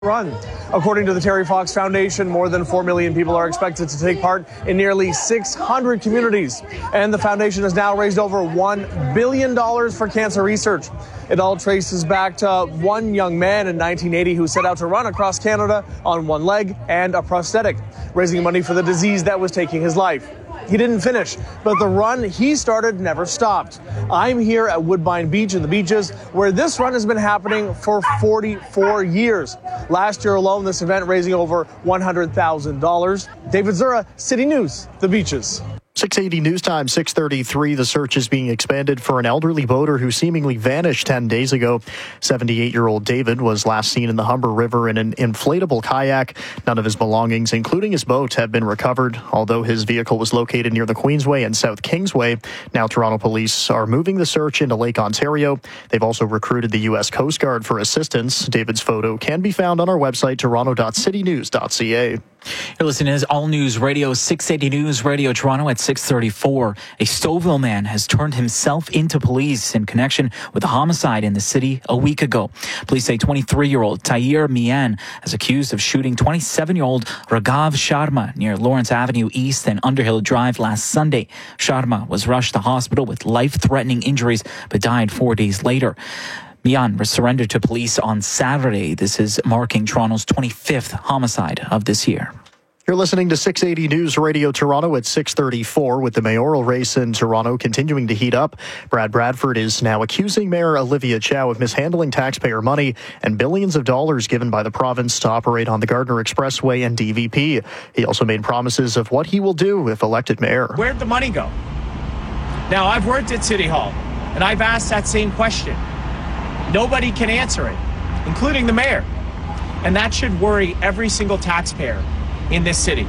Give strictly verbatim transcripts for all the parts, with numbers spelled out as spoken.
Run. According to the Terry Fox Foundation, more than four million people are expected to take part in nearly six hundred communities. And the foundation has now raised over one billion dollars for cancer research. It all traces back to one young man in nineteen eighty who set out to run across Canada on one leg and a prosthetic, raising money for the disease that was taking his life. He didn't finish, but the run he started never stopped. I'm here at Woodbine Beach in the Beaches, where this run has been happening for forty-four years. Last year alone, this event raising over one hundred thousand dollars. David Zura, City News, the Beaches. six eighty News Time, six thirty-three. The search is being expanded for an elderly boater who seemingly vanished ten days ago. seventy-eight-year-old David was last seen in the Humber River in an inflatable kayak. None of his belongings, including his boat, have been recovered, although his vehicle was located near the Queensway and South Kingsway. Now Toronto police are moving the search into Lake Ontario. They've also recruited the U S Coast Guard for assistance. David's photo can be found on our website, toronto dot city news dot c a. You're listening to All News Radio, six eighty News Radio Toronto at six thirty-four. A Stouffville man has turned himself into police in connection with a homicide in the city a week ago. Police say twenty-three-year-old Tahir Mian is accused of shooting twenty-seven-year-old Raghav Sharma near Lawrence Avenue East and Underhill Drive last Sunday. Sharma was rushed to hospital with life-threatening injuries but died four days later. Mian was surrendered to police on Saturday. This is marking Toronto's twenty-fifth homicide of this year. You're listening to six eighty News Radio Toronto at six thirty-four with the mayoral race in Toronto continuing to heat up. Brad Bradford is now accusing Mayor Olivia Chow of mishandling taxpayer money and billions of dollars given by the province to operate on the Gardner Expressway and D V P. He also made promises of what he will do if elected mayor. Where'd the money go? Now, I've worked at City Hall, and I've asked that same question. Nobody can answer it, including the mayor. And that should worry every single taxpayer in this city.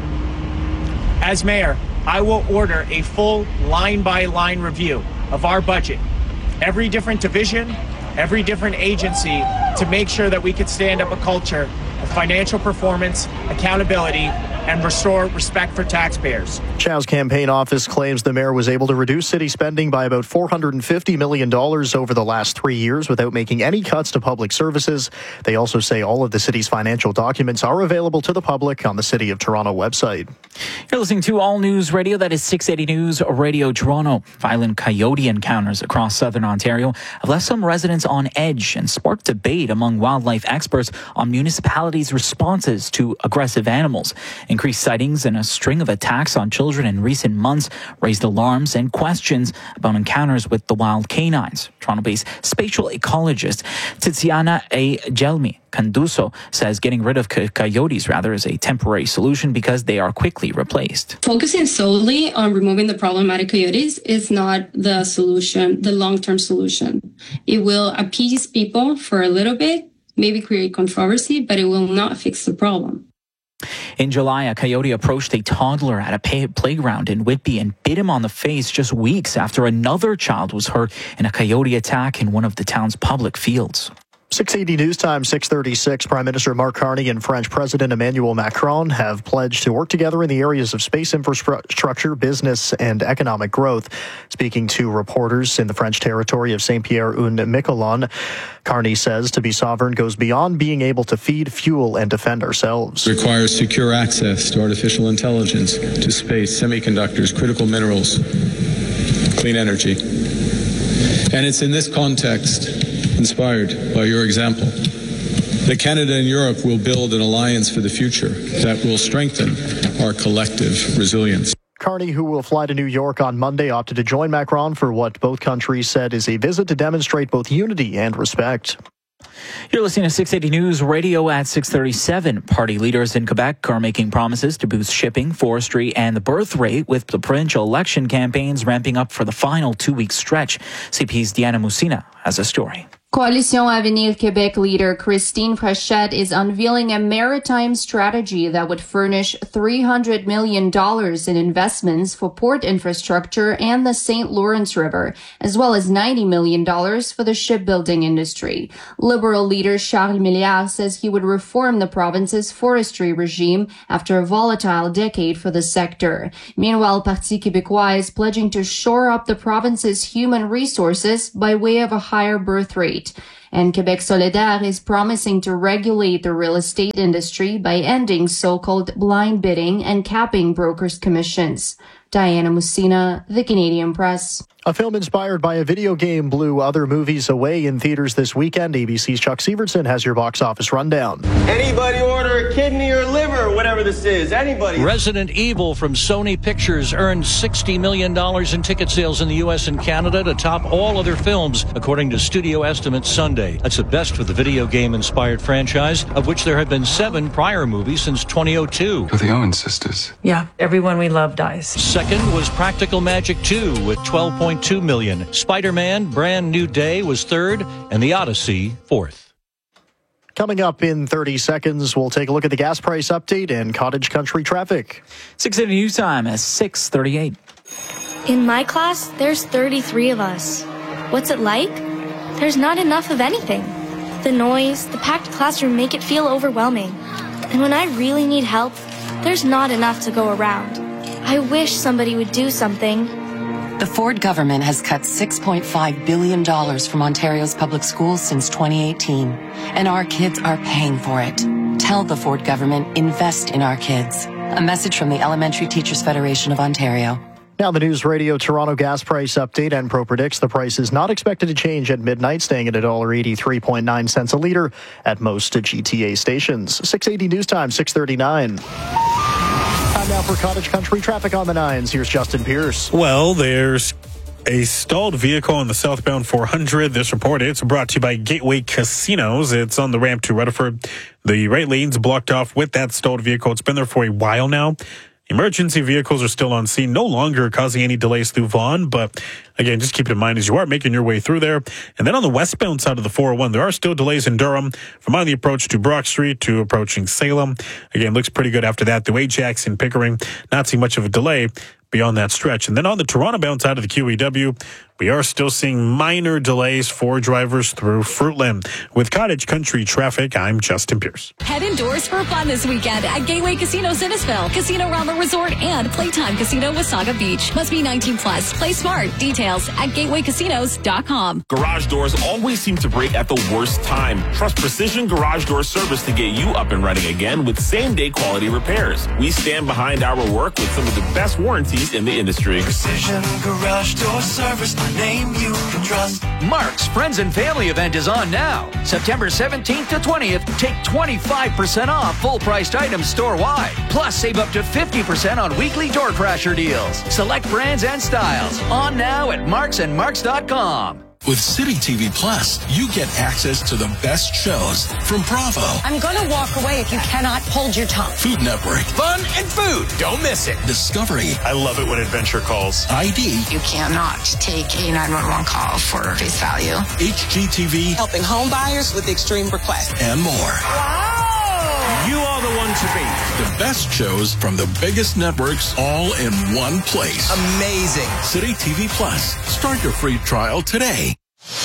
As mayor, I will order a full line-by-line review of our budget, every different division, every different agency, to make sure that we can stand up a culture of financial performance, accountability, and restore respect for taxpayers. Chow's campaign office claims the mayor was able to reduce city spending by about four hundred fifty million dollars over the last three years without making any cuts to public services. They also say all of the city's financial documents are available to the public on the City of Toronto website. You're listening to All News Radio. That is six eighty News Radio Toronto. Violent coyote encounters across southern Ontario have left some residents on edge and sparked debate among wildlife experts on municipalities' responses to aggressive animals. Increased sightings and a string of attacks on children in recent months raised alarms and questions about encounters with the wild canines. Toronto-based spatial ecologist Tiziana A. Gelmi Canduso says getting rid of c- coyotes rather is a temporary solution because they are quickly replaced. Focusing solely on removing the problematic coyotes is not the solution, the long-term solution. It will appease people for a little bit, maybe create controversy, but it will not fix the problem. In July, a coyote approached a toddler at a pay- playground in Whitby and bit him on the face just weeks after another child was hurt in a coyote attack in one of the town's public fields. six eighty News Time, six thirty-six. Prime Minister Mark Carney and French President Emmanuel Macron have pledged to work together in the areas of space infrastructure, business, and economic growth. Speaking to reporters in the French territory of Saint-Pierre-and-Miquelon, Carney says to be sovereign goes beyond being able to feed, fuel, and defend ourselves. It requires secure access to artificial intelligence, to space, semiconductors, critical minerals, clean energy. And it's in this context, inspired by your example, that Canada and Europe will build an alliance for the future that will strengthen our collective resilience. Carney, who will fly to New York on Monday, opted to join Macron for what both countries said is a visit to demonstrate both unity and respect. You're listening to six eighty News Radio at six thirty-seven. Party leaders in Quebec are making promises to boost shipping, forestry, and the birth rate with the provincial election campaigns ramping up for the final two-week stretch. C P's Diana Musina has a story. Coalition Avenir Québec leader Christine Frechette is unveiling a maritime strategy that would furnish three hundred million dollars in investments for port infrastructure and the Saint Lawrence River, as well as ninety million dollars for the shipbuilding industry. Liberal leader Charles Milliard says he would reform the province's forestry regime after a volatile decade for the sector. Meanwhile, Parti Québécois is pledging to shore up the province's human resources by way of a higher birth rate. And Quebec Solidaire is promising to regulate the real estate industry by ending so-called blind bidding and capping brokers' commissions. Diana Musina, The Canadian Press. A film inspired by a video game blew other movies away in theaters this weekend. A B C's Chuck Severson has your box office rundown. Anybody order a kidney or liver, whatever this is? Anybody? Resident Evil from Sony Pictures earned sixty million dollars in ticket sales in the U S and Canada to top all other films, according to studio estimates Sunday. That's the best for the video game-inspired franchise, of which there have been seven prior movies since twenty oh two. You're the Owen sisters. Yeah, everyone we love dies. Second was Practical Magic two with twelve point two million dollars. Spider-Man Brand New Day was third, and The Odyssey fourth. Coming up in thirty seconds, we'll take a look at the gas price update and cottage country traffic. six eighty News Time at six thirty-eight. In my class, there's thirty-three of us. What's it like? There's not enough of anything. The noise, the packed classroom make it feel overwhelming. And when I really need help, there's not enough to go around. I wish somebody would do something. The Ford government has cut six point five billion dollars from Ontario's public schools since twenty eighteen, and our kids are paying for it. Tell the Ford government, invest in our kids. A message from the Elementary Teachers Federation of Ontario. Now the News Radio Toronto gas price update. Enpro predicts the price is not expected to change at midnight, staying at one dollar eighty-three point nine cents a litre at most G T A stations. six eighty News Time, six thirty-nine. Time now for cottage country traffic on the nines. Here's Justin Pierce. Well, there's a stalled vehicle on the southbound four hundred. This report, it's brought to you by Gateway Casinos. It's on the ramp to Rutherford. The right lane's blocked off with that stalled vehicle. It's been there for a while now. Emergency vehicles are still on scene, no longer causing any delays through Vaughan. But again, just keep in mind as you are making your way through there. And then on the westbound side of the four oh one, there are still delays in Durham from on the approach to Brock Street to approaching Salem. Again, looks pretty good after that. The Ajax in Pickering, not seeing much of a delay beyond that stretch. And then on the Toronto-bound side of the Q E W, we are still seeing minor delays for drivers through Fruitland. With cottage country traffic, I'm Justin Pierce. Head indoors for fun this weekend at Gateway Casino Innisfil, Casino Rama Resort, and Playtime Casino Wasaga Beach. Must be nineteen plus. Play smart. Details at gateway casinos dot com. Garage doors always seem to break at the worst time. Trust Precision Garage Door Service to get you up and running again with same-day quality repairs. We stand behind our work with some of the best warranties in the industry. Precision Garage Door Service, a name you can trust. Mark's Friends and Family event is on now. September seventeenth to twentieth, take twenty-five percent off full-priced items store-wide. Plus, save up to fifty percent on weekly door crasher deals. Select brands and styles. On now at marks and marks dot com. With City T V Plus, you get access to the best shows from Bravo. I'm going to walk away if you cannot hold your tongue. Food Network. Fun and food. Don't miss it. Discovery. I love it when adventure calls. I D. You cannot take a nine one one call for face value. H G T V. Helping home buyers with extreme requests. And more. Wow. You are the one to beat. The best shows from the biggest networks all in one place. Amazing. City T V Plus. Start your free trial today.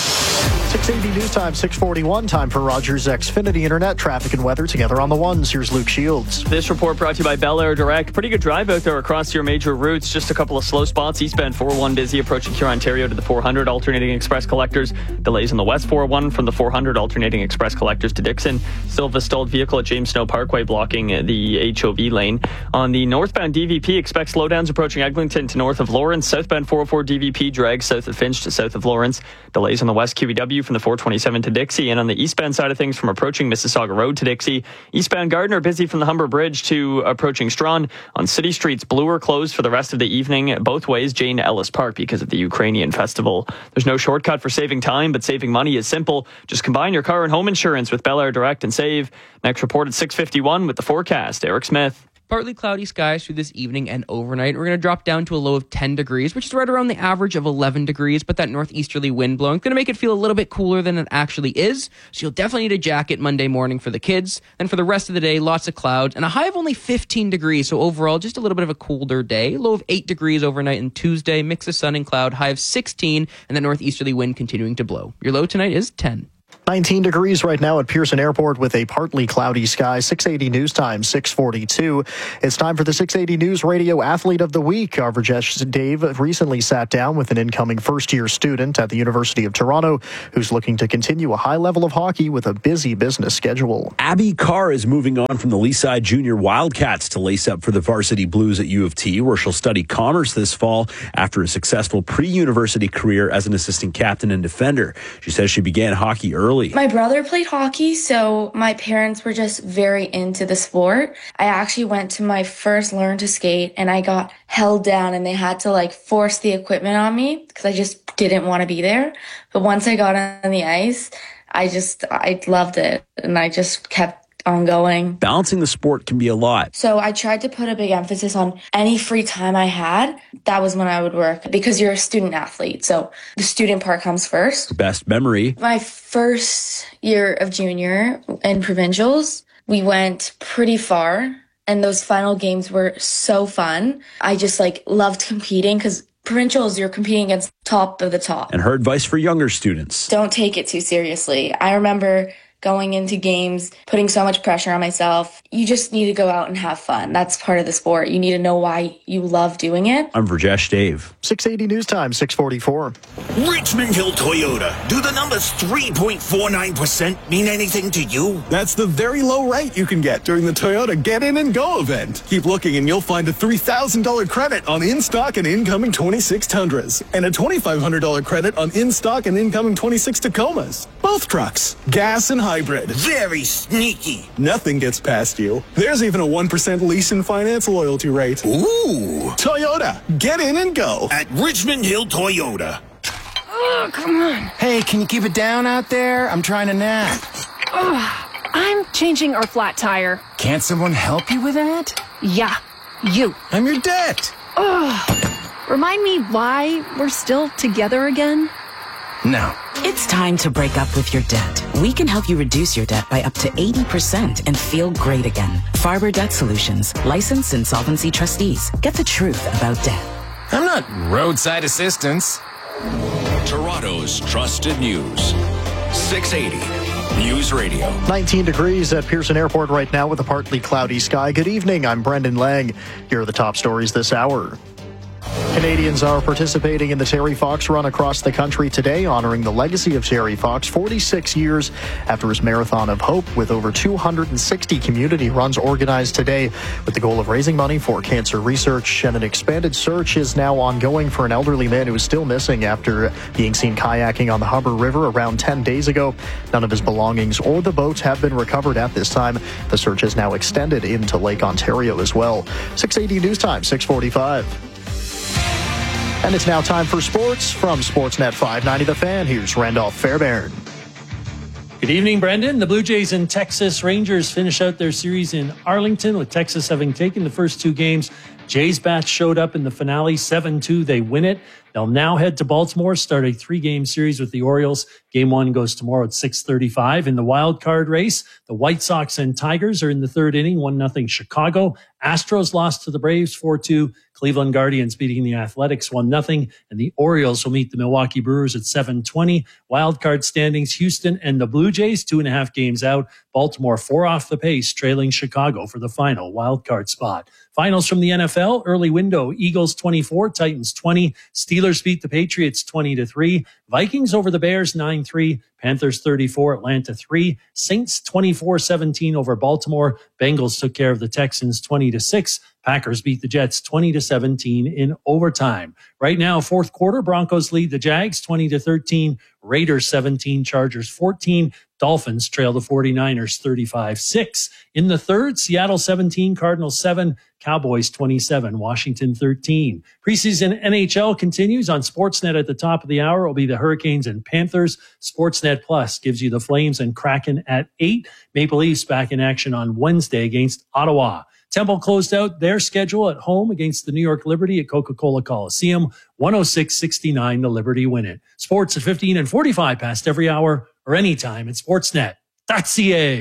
six eighty News Time, six forty-one. Time for Rogers Xfinity Internet traffic and weather together on the ones. Here's Luke Shields. This report brought to you by Bel Air Direct. Pretty good drive out there across your major routes. Just a couple of slow spots. Eastbound four oh one busy approaching Huron, Ontario to the four hundred alternating express collectors. Delays in the west four oh one from the four hundred alternating express collectors to Dixon. Still the stalled vehicle at James Snow Parkway blocking the H O V lane. On the northbound D V P, expect slowdowns approaching Eglinton to north of Lawrence. Southbound four oh four D V P drags south of Finch to south of Lawrence. Delays on the west Q E W from the four twenty-seven to Dixie, and on the eastbound side of things from approaching Mississauga Road to Dixie. Eastbound Gardner busy from the Humber Bridge to approaching Strawn. On city streets, blue are closed for the rest of the evening both ways, Jane Ellis Park, because of the Ukrainian festival. There's no shortcut for saving time, but saving money is simple. Just combine your car and home insurance with Bel Air Direct and save. Next report at six fifty-one with the forecast. Eric Smith. Partly cloudy skies through this evening and overnight. We're going to drop down to a low of ten degrees, which is right around the average of eleven degrees, but that northeasterly wind blowing is going to make it feel a little bit cooler than it actually is. So you'll definitely need a jacket Monday morning for the kids. And for the rest of the day, lots of clouds and a high of only fifteen degrees. So overall, just a little bit of a cooler day. Low of eight degrees overnight and Tuesday, mix of sun and cloud, high of sixteen, and the northeasterly wind continuing to blow. Your low tonight is ten. nineteen degrees right now at Pearson Airport with a partly cloudy sky. six eighty News Time, six forty-two. It's time for the six eighty News Radio Athlete of the Week. Our Vrajesh Dave recently sat down with an incoming first-year student at the University of Toronto who's looking to continue a high level of hockey with a busy business schedule. Abby Carr is moving on from the Leaside Junior Wildcats to lace up for the Varsity Blues at U of T, where she'll study commerce this fall after a successful pre-university career as an assistant captain and defender. She says she began hockey early. My brother played hockey, so my parents were just very into the sport. I actually went to my first learn to skate and I got held down and they had to like force the equipment on me because I just didn't want to be there. But once I got on the ice, I just, I loved it and I just kept ongoing. Balancing the sport can be a lot. So I tried to put a big emphasis on any free time I had. That was when I would work because you're a student athlete. So the student part comes first. Best memory. My first year of junior in provincials, we went pretty far and those final games were so fun. I just like loved competing because provincials, you're competing against top of the top. And her advice for younger students. Don't take it too seriously. I remember going into games, putting so much pressure on myself. You just need to go out and have fun. That's part of the sport. You need to know why you love doing it. I'm Vrajesh Dave. six eighty News Time, six forty-four. Richmond Hill Toyota. Do the numbers three point four nine percent mean anything to you? That's the very low rate you can get during the Toyota Get In and Go event. Keep looking and you'll find a three thousand dollars credit on in-stock and incoming twenty-six Tundras and a twenty-five hundred dollars credit on in-stock and incoming twenty-six Tacomas. Both trucks, gas and hybrid. Very sneaky. Nothing gets past you. There's even a one percent lease and finance loyalty rate. Ooh. Toyota, get in and go. At Richmond Hill Toyota. Oh, come on. Hey, can you keep it down out there? I'm trying to nap. Oh, I'm changing our flat tire. Can't someone help you with that? Yeah, you. I'm your debt. Oh, remind me why we're still together again? No. It's time to break up with your debt. We can help you reduce your debt by up to eighty percent and feel great again. Farber Debt Solutions, licensed insolvency trustees. Get the truth about debt. I'm not roadside assistance. Toronto's trusted news. six eighty News Radio. nineteen degrees at Pearson Airport right now with a partly cloudy sky. Good evening. I'm Brendan Lang. Here are the top stories this hour. Canadians are participating in the Terry Fox Run across the country today, honoring the legacy of Terry Fox forty-six years after his Marathon of Hope, with over two hundred sixty community runs organized today with the goal of raising money for cancer research. And an expanded search is now ongoing for an elderly man who is still missing after being seen kayaking on the Humber River around ten days ago. None of his belongings or the boats have been recovered at this time. The search is now extended into Lake Ontario as well. six eighty News Time, six forty-five. And it's now time for sports from Sportsnet five ninety The Fan. Here's Randolph Fairbairn. Good evening, Brendan. The Blue Jays and Texas Rangers finish out their series in Arlington, with Texas having taken the first two games. Jays bats showed up in the finale, seven two. They win it. They'll now head to Baltimore, start a three-game series with the Orioles. Game one goes tomorrow at six thirty-five. In the wild card race, the White Sox and Tigers are in the third inning, one nothing Chicago. Astros lost to the Braves four two. Cleveland Guardians beating the Athletics one nothing. And the Orioles will meet the Milwaukee Brewers at seven twenty. Wild card standings, Houston and the Blue Jays, two and a half games out. Baltimore four off the pace, trailing Chicago for the final wild card spot. Finals from the N F L, early window, Eagles twenty-four, Titans twenty. Steelers beat the Patriots twenty to three. Vikings over the Bears nine three. Panthers thirty-four, Atlanta three. Saints twenty-four seventeen over Baltimore. Bengals took care of the Texans twenty to six. Packers beat the Jets twenty to seventeen in overtime. Right now, fourth quarter, Broncos lead the Jags twenty to thirteen. Raiders seventeen, Chargers fourteen. Dolphins trail the 49ers thirty-five six. In the third, Seattle seventeen, Cardinals seven. Cowboys twenty-seven, Washington thirteen. Preseason N H L continues on Sportsnet at the top of the hour. It will be the Hurricanes and Panthers. Sportsnet Plus gives you the Flames and Kraken at eight. Maple Leafs back in action on Wednesday against Ottawa. Temple closed out their schedule at home against the New York Liberty at Coca-Cola Coliseum. one oh six sixty-nine, the Liberty win it. Sports at fifteen and forty-five past every hour or anytime at sportsnet dot c a.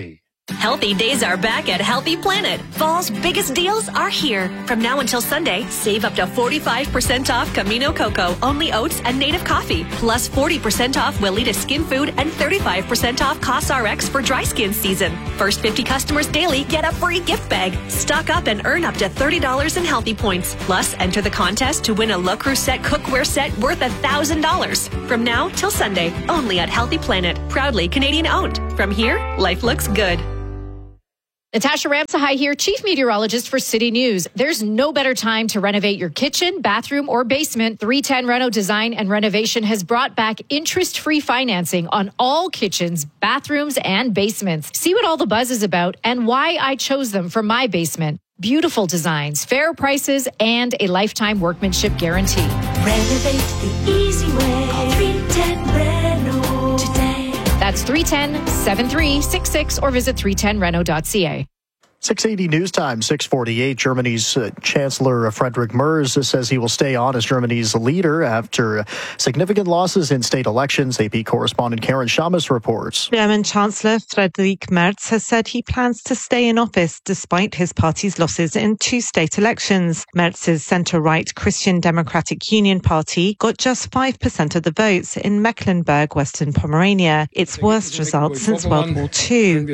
Healthy days are back at Healthy Planet. Fall's biggest deals are here. From now until Sunday, save up to forty-five percent off Camino Cocoa, Only Oats, and Native Coffee. Plus forty percent off Welita Skin Food and thirty-five percent off CosRx for dry skin season. First fifty customers daily get a free gift bag. Stock up and earn up to thirty dollars in Healthy Points. Plus, enter the contest to win a Le Creuset cookware set worth one thousand dollars. From now till Sunday, only at Healthy Planet. Proudly Canadian owned. From here, life looks good. Natasha Ramsahai here, Chief Meteorologist for City News. There's no better time to renovate your kitchen, bathroom, or basement. three ten Reno Design and Renovation has brought back interest-free financing on all kitchens, bathrooms, and basements. See what all the buzz is about and why I chose them for my basement. Beautiful designs, fair prices, and a lifetime workmanship guarantee. Renovate the easy way. Call three ten Reno today. That's three one zero, seven three six six or visit three ten reno dot c a. six eighty News Time, six forty-eight. Germany's uh, Chancellor uh, Friedrich Merz uh, says he will stay on as Germany's leader after uh, significant losses in state elections. A P correspondent Karen Shamus reports. German Chancellor Friedrich Merz has said he plans to stay in office despite his party's losses in two state elections. Merz's centre-right Christian Democratic Union Party got just five percent of the votes in Mecklenburg, Western Pomerania, its worst result since World War Two.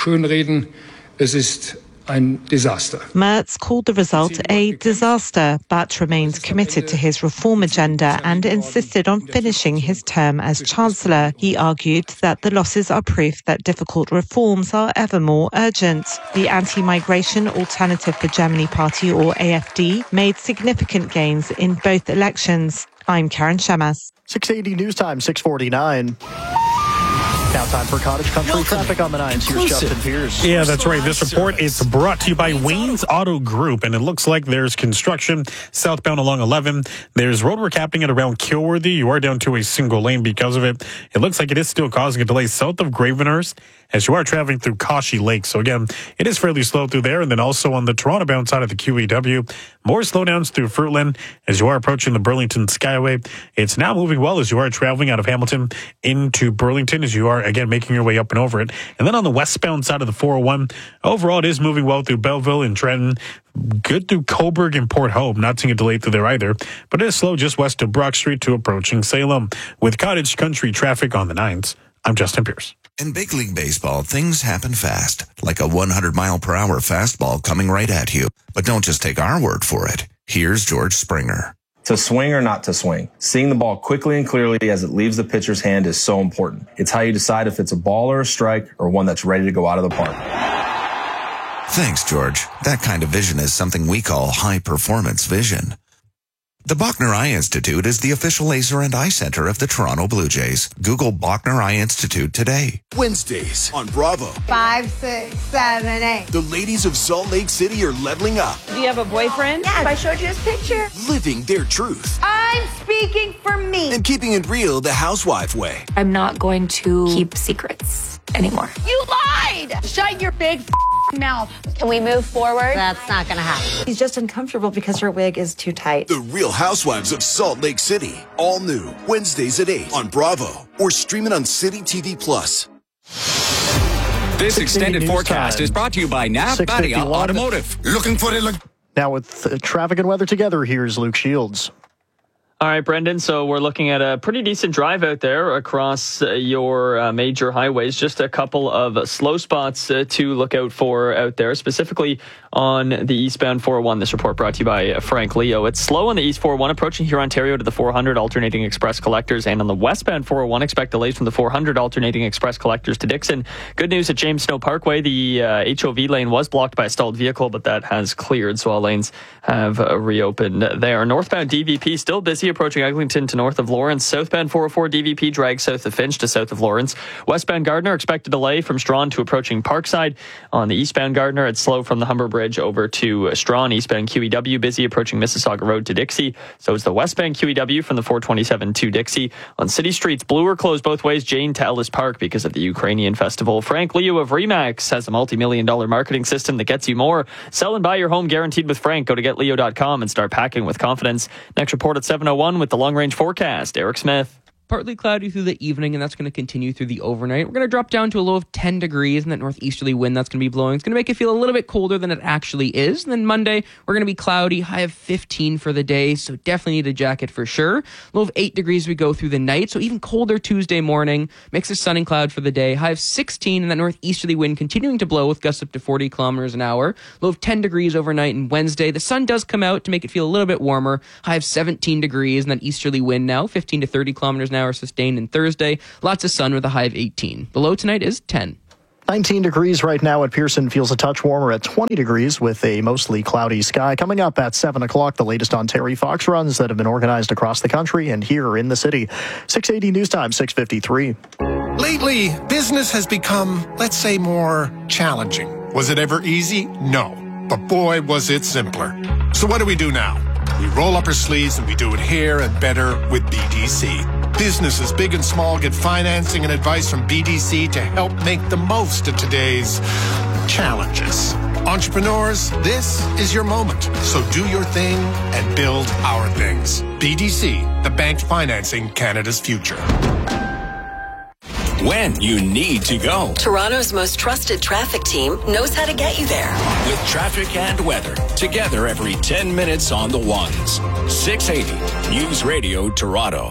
Es ist ein Desaster. Merz called the result a disaster, but remained committed to his reform agenda and insisted on finishing his term as Chancellor. He argued that the losses are proof that difficult reforms are ever more urgent. The Anti-Migration Alternative for Germany Party, or A F D, made significant gains in both elections. I'm Karen Shamas. six eighty News Time, six forty-nine. Now time for Cottage Country Welcome. Traffic on the nines. Here's Justin Pierce. Yeah, that's right. This report is brought to you by Wayne's Auto Group, and it looks like there's construction southbound along eleven. There's roadwork happening at around Kilworthy. You are down to a single lane because of it. It looks like it is still causing a delay south of Gravenhurst as you are traveling through Kashi Lake. So again, it is fairly slow through there. And then also on the Toronto bound side of the Q E W, more slowdowns through Fruitland as you are approaching the Burlington Skyway. It's now moving well as you are traveling out of Hamilton into Burlington as you are, again, making your way up and over it. And then on the westbound side of the four oh one, overall, it is moving well through Belleville and Trenton. Good through Coburg and Port Hope. Not seeing a delay through there either. But it is slow just west of Brock Street to approaching Salem. With Cottage Country traffic on the nines, I'm Justin Pierce. In big league baseball, things happen fast, like a one hundred mile per hour fastball coming right at you. But don't just take our word for it. Here's George Springer. To swing or not to swing, seeing the ball quickly and clearly as it leaves the pitcher's hand is so important. It's how you decide if it's a ball or a strike or one that's ready to go out of the park. Thanks, George. That kind of vision is something we call high-performance vision. The Bachner Eye Institute is the official laser and eye center of the Toronto Blue Jays. Google Bachner Eye Institute today. Wednesdays on Bravo. Five, six, seven, eight. The ladies of Salt Lake City are leveling up. Do you have a boyfriend? Yes, I showed you his picture. Living their truth. I'm speaking for me. And keeping it real the housewife way. I'm not going to keep secrets anymore. You lied! Shut your big mouth. Can we move forward? That's not going to happen. He's just uncomfortable because her wig is too tight. The Real Housewives of Salt Lake City. All new. Wednesdays at eight on Bravo. Or stream it on City T V Plus. This extended forecast time. is brought to you by Navadia Automotive. Looking for it. Look- now with uh, traffic and weather together, here's Luke Shields. All right, Brendan. So we're looking at a pretty decent drive out there across uh, your uh, major highways. Just a couple of uh, slow spots uh, to look out for out there, specifically on the eastbound four oh one. This report brought to you by uh, Frank Leo. It's slow on the east four oh one approaching here Ontario to the four hundred alternating express collectors. And on the westbound four oh one, expect delays from the four hundred alternating express collectors to Dixon. Good news at James Snow Parkway. The uh, H O V lane was blocked by a stalled vehicle, but that has cleared. So all lanes have uh, reopened there. Northbound D V P still busy approaching Eglinton to north of Lawrence. Southbound four oh four D V P drags south of Finch to south of Lawrence. Westbound Gardner, expect a delay from Strawn to approaching Parkside. On the eastbound Gardner, it's slow from the Humber Bridge over to Strawn. Eastbound Q E W busy approaching Mississauga Road to Dixie. So is the westbound Q E W from the four twenty-seven to Dixie. On city streets, Blue are closed both ways, Jane to Ellis Park because of the Ukrainian festival. Frank Leo of Remax has a multi-million dollar marketing system that gets you more. Sell and buy your home guaranteed with Frank. Go to get leo dot com and start packing with confidence. Next report at seven oh one with the long-range forecast. Eric Smith. partly cloudy through the evening, and that's going to continue through the overnight. We're going to drop down to a low of ten degrees, and that northeasterly wind that's going to be blowing. It's going to make it feel a little bit colder than it actually is. And then Monday, we're going to be cloudy, high of fifteen for the day, so definitely need a jacket for sure. Low of eight degrees we go through the night, so even colder Tuesday morning. Mix of sun and cloud for the day, high of sixteen, and that northeasterly wind continuing to blow with gusts up to forty kilometers an hour. Low of ten degrees overnight and Wednesday. The sun does come out to make it feel a little bit warmer, high of seventeen degrees, and that easterly wind now, fifteen to thirty kilometers an hour sustained in Thursday. Lots of sun with a high of eighteen. The low tonight is ten. nineteen degrees right now at Pearson. Feels a touch warmer at twenty degrees with a mostly cloudy sky. Coming up at seven o'clock, the latest on Terry Fox runs that have been organized across the country and here in the city. six eighty News Time, six fifty-three. Lately, business has become, let's say, more challenging. Was it ever easy? No. But boy, was it simpler. So what do we do now? We roll up our sleeves and we do it here and better with B D C. Businesses big and small get financing and advice from B D C to help make the most of today's challenges. Entrepreneurs, this is your moment. So do your thing and build our things. B D C, the bank financing Canada's future. When you need to go. Toronto's most trusted traffic team knows how to get you there. With traffic and weather, together every ten minutes on the ones. six eighty News Radio Toronto.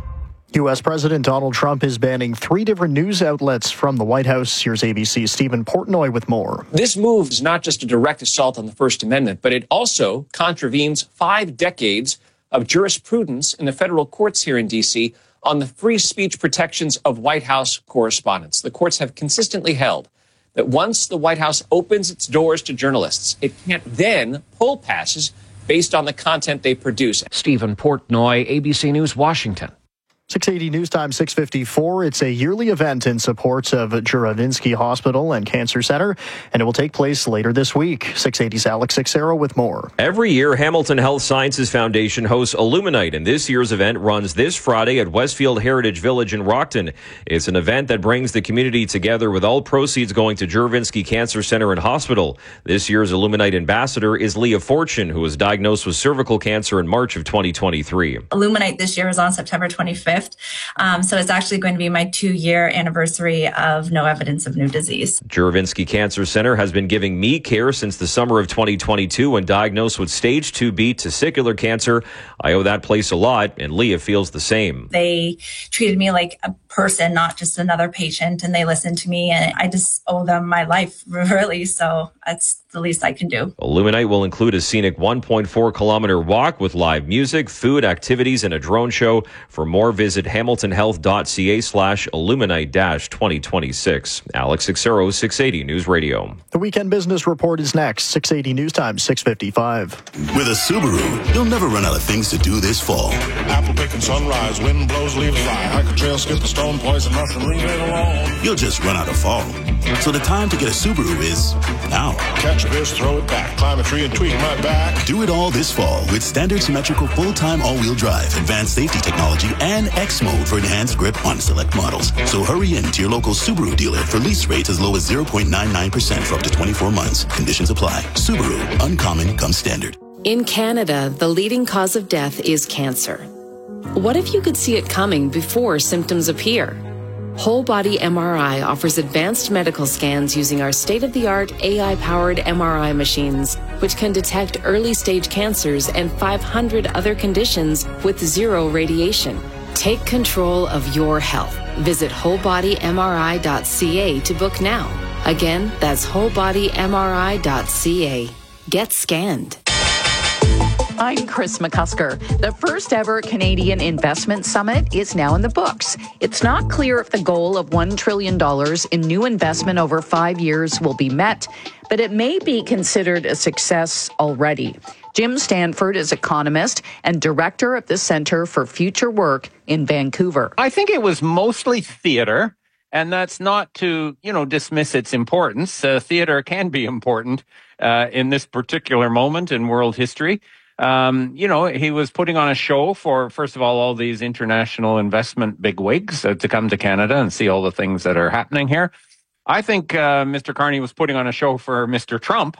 U S. President Donald Trump is banning three different news outlets from the White House. Here's A B C's Stephen Portnoy with more. This move is not just a direct assault on the First Amendment, but it also contravenes five decades of jurisprudence in the federal courts here in D C on the free speech protections of White House correspondents. The courts have consistently held that once the White House opens its doors to journalists, it can't then pull passes based on the content they produce. Stephen Portnoy, A B C News, Washington. six eighty News Time, six fifty-four. It's a yearly event in support of Juravinski Hospital and Cancer Center, and it will take place later this week. six eighty's Alex Sixero with more. Every year, Hamilton Health Sciences Foundation hosts Illuminite, and this year's event runs this Friday at Westfield Heritage Village in Rockton. It's an event that brings the community together with all proceeds going to Juravinski Cancer Center and Hospital. This year's Illuminite ambassador is Leah Fortune, who was diagnosed with cervical cancer in March of twenty twenty-three. Illuminite this year is on September twenty-fifth. Um, so it's actually going to be my two-year anniversary of no evidence of new disease. Juravinski Cancer Center has been giving me care since the summer of twenty twenty-two when diagnosed with stage two B testicular cancer. I owe that place a lot, and Leah feels the same. They treated me like a person, not just another patient, and they listened to me, and I just owe them my life, really. So that's the least I can do. Illuminite will include a scenic one point four kilometer walk with live music, food, activities, and a drone show. For more, visit hamiltonhealth.ca slash illuminite dash 2026. Alex Sixero, six eighty News Radio. The Weekend Business Report is next. six eighty News Time, six fifty-five. With a Subaru, you'll never run out of things to do this fall. Apple picking sunrise, wind blows, leaves fly. Hiker trail, skip the stone, poison mushroom, leave it alone. You'll just run out of fall. So the time to get a Subaru is now. Catch a fish, throw it back, climb a tree and tweak my back. Do it all this fall with standard symmetrical full-time all-wheel drive, advanced safety technology, and X mode for enhanced grip on select models. So hurry in to your local Subaru dealer for lease rates as low as zero point nine nine percent for up to twenty-four months. Conditions apply. Subaru, uncommon comes standard. In Canada, the leading cause of death is cancer. What if you could see it coming before symptoms appear? Whole Body M R I offers advanced medical scans using our state-of-the-art A I-powered M R I machines, which can detect early-stage cancers and five hundred other conditions with zero radiation. Take control of your health. Visit whole body M R I dot C A to book now. Again, that's whole body M R I dot C A. Get scanned. I'm Chris McCusker. The first ever Canadian Investment Summit is now in the books. It's not clear if the goal of one trillion dollars in new investment over five years will be met, but it may be considered a success already. Jim Stanford is economist and director of the Centre for Future Work in Vancouver. I think it was mostly theater, and that's not to, you know, dismiss its importance. Uh, theater can be important uh, in this particular moment in world history. Um, you know, he was putting on a show for, first of all, all these international investment bigwigs uh, to come to Canada and see all the things that are happening here. I think uh, Mister Carney was putting on a show for Mister Trump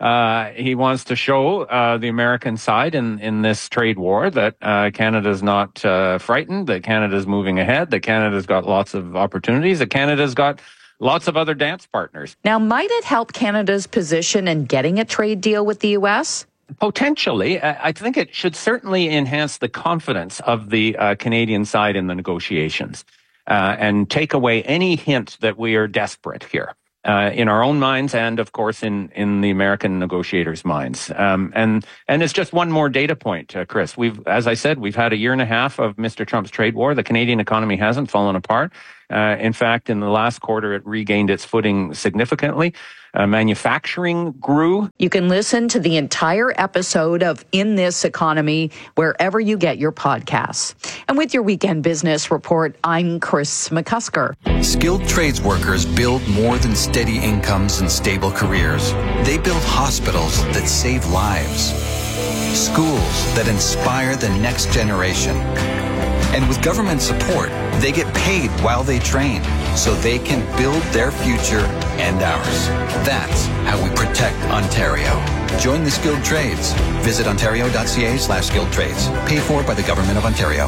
Uh, he wants to show uh, the American side in, in this trade war that uh, Canada's not uh, frightened, that Canada's moving ahead, that Canada's got lots of opportunities, that Canada's got lots of other dance partners. Now, might it help Canada's position in getting a trade deal with the U S? Potentially. I think it should certainly enhance the confidence of the uh, Canadian side in the negotiations uh, and take away any hint that we are desperate here. Uh, in our own minds and, of course, in, in the American negotiators' minds. Um, and, and it's just one more data point, uh, Chris. We've, as I said, we've had a year and a half of Mister Trump's trade war. The Canadian economy hasn't fallen apart. Uh, in fact, in the last quarter, it regained its footing significantly. Uh, manufacturing grew. You can listen to the entire episode of In This Economy wherever you get your podcasts. And with your Weekend Business Report, I'm Chris McCusker. Skilled trades workers build more than steady incomes and stable careers. They build hospitals that save lives, schools that inspire the next generation. And with government support, they get paid while they train so they can build their future and ours. That's how we protect Ontario. Join the skilled trades. Visit ontario.ca slash skilled trades. Paid for by the Government of Ontario.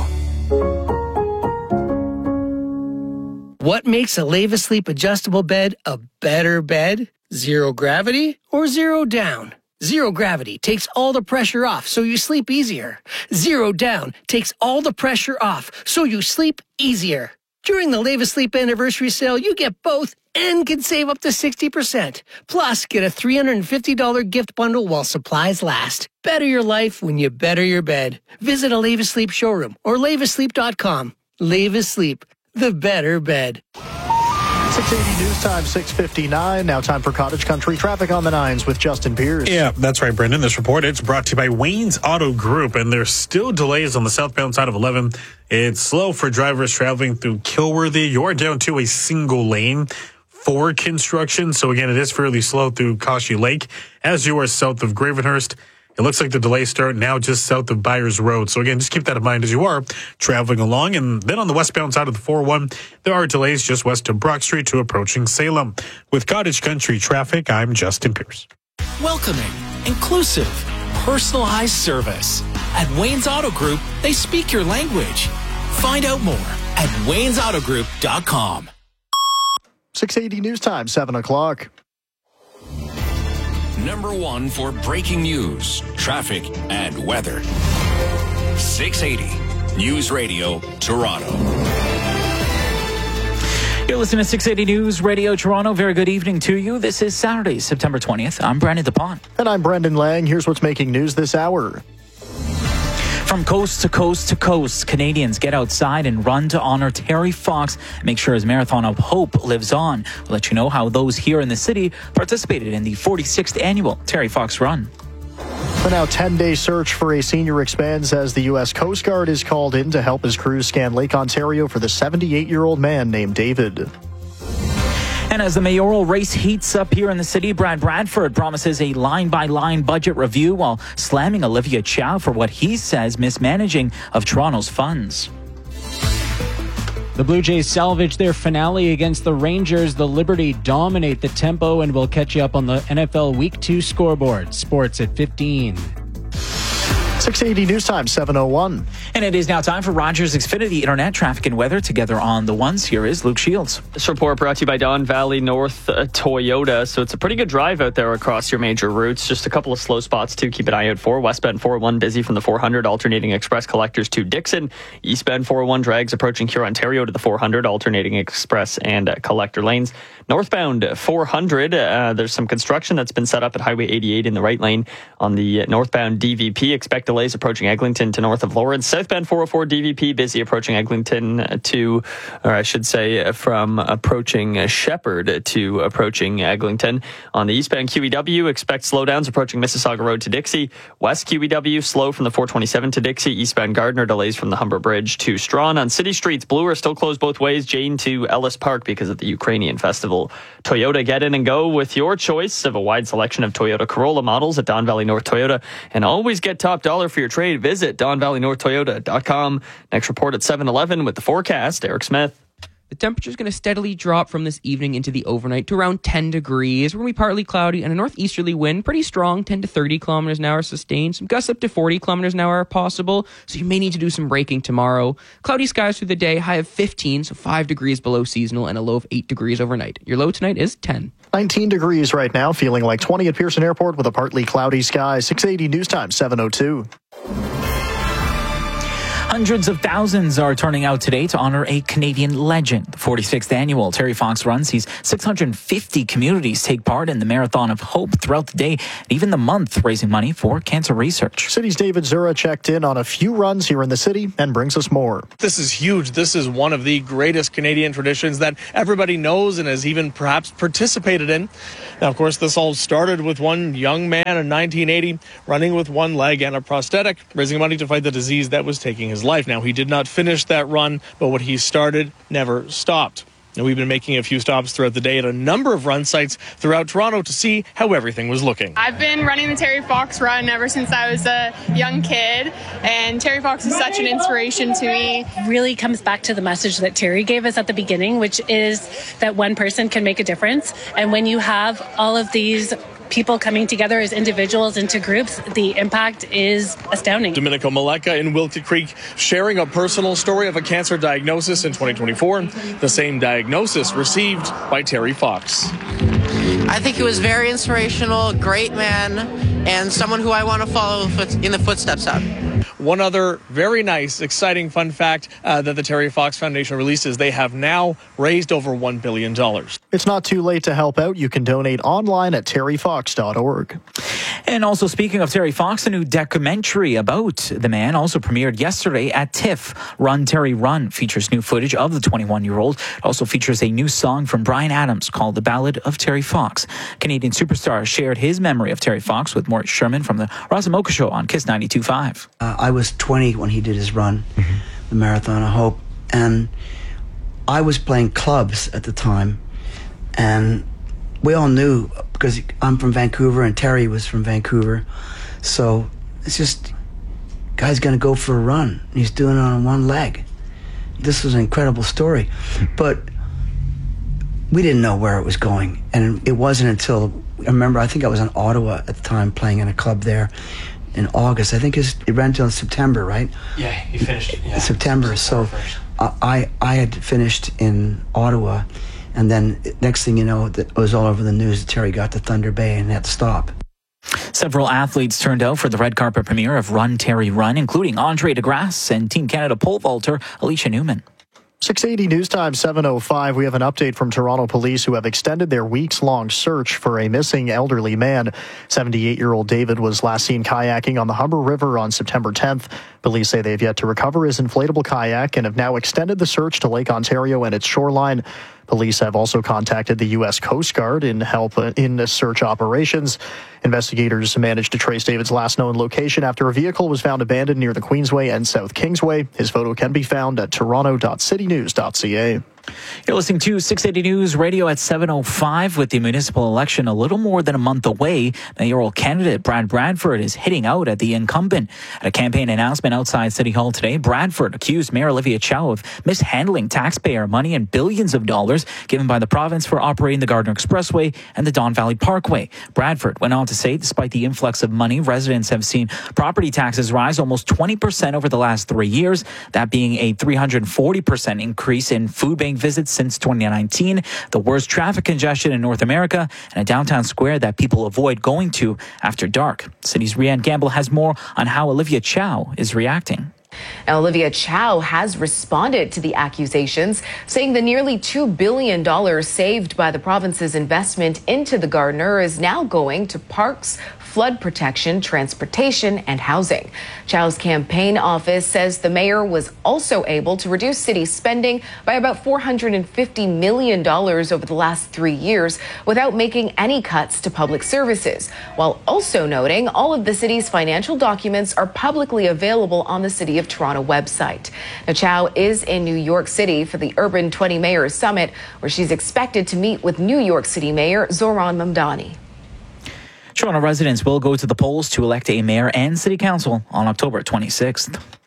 What makes a Leva Sleep adjustable bed a better bed? Zero gravity or zero down? Zero gravity takes all the pressure off so you sleep easier. Zero down takes all the pressure off so you sleep easier. During the Leva Sleep anniversary sale, you get both and can save up to sixty percent. Plus, get a three hundred fifty dollars gift bundle while supplies last. Better your life when you better your bed. Visit a Leva Sleep showroom or leva sleep dot com. Leva Sleep, the better bed. six eighty News Time, six fifty-nine. Now time for Cottage Country Traffic on the Nines with Justin Pierce. Yeah, that's right, Brendan. This report, it's brought to you by Wayne's Auto Group, and there's still delays on the southbound side of eleven. It's slow for drivers traveling through Kilworthy. You're down to a single lane for construction. So again, it is fairly slow through Koshy Lake as you are south of Gravenhurst. It looks like the delays start now just south of Byers Road. So again, just keep that in mind as you are traveling along. And then on the westbound side of the four oh one, there are delays just west of Brock Street to approaching Salem. With Cottage Country Traffic, I'm Justin Pierce. Welcoming, inclusive, personalized service. At Wayne's Auto Group, they speak your language. Find out more at waynes auto group dot com. six eighty News Time, seven o'clock. Number one for breaking news, traffic, and weather. six eighty News Radio, Toronto. You're listening to six eighty News Radio Toronto. Very good evening to you. This is Saturday, September twentieth. I'm Brandon DePont. And I'm Brendan Lang. Here's what's making news this hour. From coast to coast to coast, Canadians get outside and run to honor Terry Fox. Make sure his Marathon of Hope lives on. We'll let you know how those here in the city participated in the forty-sixth annual Terry Fox Run. The now ten-day search for a senior expands as the U S Coast Guard is called in to help his crews scan Lake Ontario for the seventy-eight-year-old man named David. And as the mayoral race heats up here in the city, Brad Bradford promises a line-by-line budget review while slamming Olivia Chow for what he says mismanaging of Toronto's funds. The Blue Jays salvage their finale against the Rangers. The Liberty dominate the tempo, and we'll catch you up on the N F L Week two scoreboard. Sports at fifteen. six eighty News Time, seven oh one. And it is now time for Rogers Xfinity Internet Traffic and Weather. Together on the ones, here is Luke Shields. This report brought to you by Don Valley North uh, Toyota. So it's a pretty good drive out there across your major routes. Just a couple of slow spots to keep an eye out for. Westbound four oh one busy from the four hundred, alternating express collectors to Dixon. Eastbound four oh one drags approaching Huron, Ontario to the four hundred, alternating express and uh, collector lanes. Northbound four hundred, uh, there's some construction that's been set up at Highway eighty-eight in the right lane on the northbound D V P. Expect delays approaching Eglinton to north of Lawrence. Southbound four oh four D V P busy approaching Eglinton to, or I should say from approaching Shepherd to approaching Eglinton. On the eastbound Q E W, expect slowdowns approaching Mississauga Road to Dixie. West Q E W, slow from the four twenty-seven to Dixie. Eastbound Gardner, delays from the Humber Bridge to Strawn. On city streets, Blue are still closed both ways. Jane to Ellis Park because of the Ukrainian festival. Toyota, get in and go with your choice of a wide selection of Toyota Corolla models at Don Valley North Toyota. And always get top dollar for your trade. Visit don valley north toyota dot com. Next report at seven eleven with the forecast. Eric Smith. The temperature is going to steadily drop from this evening into the overnight to around ten degrees. We're going to be partly cloudy and a northeasterly wind, pretty strong, ten to thirty kilometers an hour sustained. Some gusts up to forty kilometers an hour are possible, so you may need to do some braking tomorrow. Cloudy skies through the day, high of fifteen, so five degrees below seasonal, and a low of eight degrees overnight. Your low tonight is ten. nineteen degrees right now, feeling like twenty at Pearson Airport with a partly cloudy sky. six eighty News Time, seven oh two. Hundreds of thousands are turning out today to honor a Canadian legend. The forty-sixth annual Terry Fox Run sees six hundred fifty communities take part in the Marathon of Hope throughout the day and even the month, raising money for cancer research. City's David Zura checked in on a few runs here in the city and brings us more. This is huge. This is one of the greatest Canadian traditions that everybody knows and has even perhaps participated in. Now, of course, this all started with one young man in nineteen eighty running with one leg and a prosthetic, raising money to fight the disease that was taking his life. Now, he did not finish that run, but what he started never stopped. And we've been making a few stops throughout the day at a number of run sites throughout Toronto to see how everything was looking. I've been running the Terry Fox Run ever since I was a young kid, and Terry Fox is such an inspiration to me. Really comes back to the message that Terry gave us at the beginning, which is that one person can make a difference. And when you have all of these people coming together as individuals into groups, the impact is astounding. Domenico Maleka in Wilkett Creek sharing a personal story of a cancer diagnosis in twenty twenty-four, the same diagnosis received by Terry Fox. I think he was very inspirational, great man, and someone who I want to follow in the footsteps of. One other very nice, exciting fun fact uh, that the Terry Fox Foundation releases, they have now raised over one billion dollars. It's not too late to help out. You can donate online at terry fox dot org. And also, speaking of Terry Fox, a new documentary about the man also premiered yesterday at TIFF. Run, Terry, Run features new footage of the twenty-one-year-old. It also features a new song from Bryan Adams called The Ballad of Terry Fox. Canadian superstar shared his memory of Terry Fox with Maurice Sherman from the Roz and Mocha Show on Kiss ninety-two point five. Uh, I was twenty when he did his run, mm-hmm. the Marathon of Hope, and I was playing clubs at the time, and we all knew, because I'm from Vancouver and Terry was from Vancouver, so it's just, guy's gonna go for a run, and he's doing it on one leg. This was an incredible story, but we didn't know where it was going, and it wasn't until, I remember, I think I was in Ottawa at the time playing in a club there in August. I think it ran until September, right? Yeah, he finished yeah. September, so I, I had finished in Ottawa, and then next thing you know, it was all over the news that Terry got to Thunder Bay and had to stop. Several athletes turned out for the red carpet premiere of Run, Terry, Run, including Andre DeGrasse and Team Canada pole vaulter Alicia Newman. six eighty News Time, seven oh five. We have an update from Toronto police who have extended their weeks-long search for a missing elderly man. seventy-eight-year-old David was last seen kayaking on the Humber River on September tenth. Police say they have yet to recover his inflatable kayak and have now extended the search to Lake Ontario and its shoreline. Police have also contacted the U S Coast Guard in help in the search operations. Investigators managed to trace David's last known location after a vehicle was found abandoned near the Queensway and South Kingsway. His photo can be found at toronto dot city news dot c a. You're listening to six eighty News Radio at seven oh five. With the municipal election a little more than a month away, mayoral candidate Brad Bradford is hitting out at the incumbent. At a campaign announcement outside City Hall today, Bradford accused Mayor Olivia Chow of mishandling taxpayer money and billions of dollars given by the province for operating the Gardiner Expressway and the Don Valley Parkway. Bradford went on to say, despite the influx of money, residents have seen property taxes rise almost twenty percent over the last three years, that being a three hundred forty percent increase in food bank visits since twenty nineteen, the worst traffic congestion in North America, and a downtown square that people avoid going to after dark. City's Rianne Gamble has more on how Olivia Chow is reacting. Now, Olivia Chow has responded to the accusations, saying the nearly two billion dollars saved by the province's investment into the Gardiner is now going to parks, flood protection, transportation, and housing. Chow's campaign office says the mayor was also able to reduce city spending by about four hundred fifty million dollars over the last three years without making any cuts to public services, while also noting all of the city's financial documents are publicly available on the City of Toronto website. Now, Chow is in New York City for the Urban twenty Mayors Summit, where she's expected to meet with New York City Mayor Zohran Mamdani. Toronto residents will go to the polls to elect a mayor and city council on October twenty-sixth.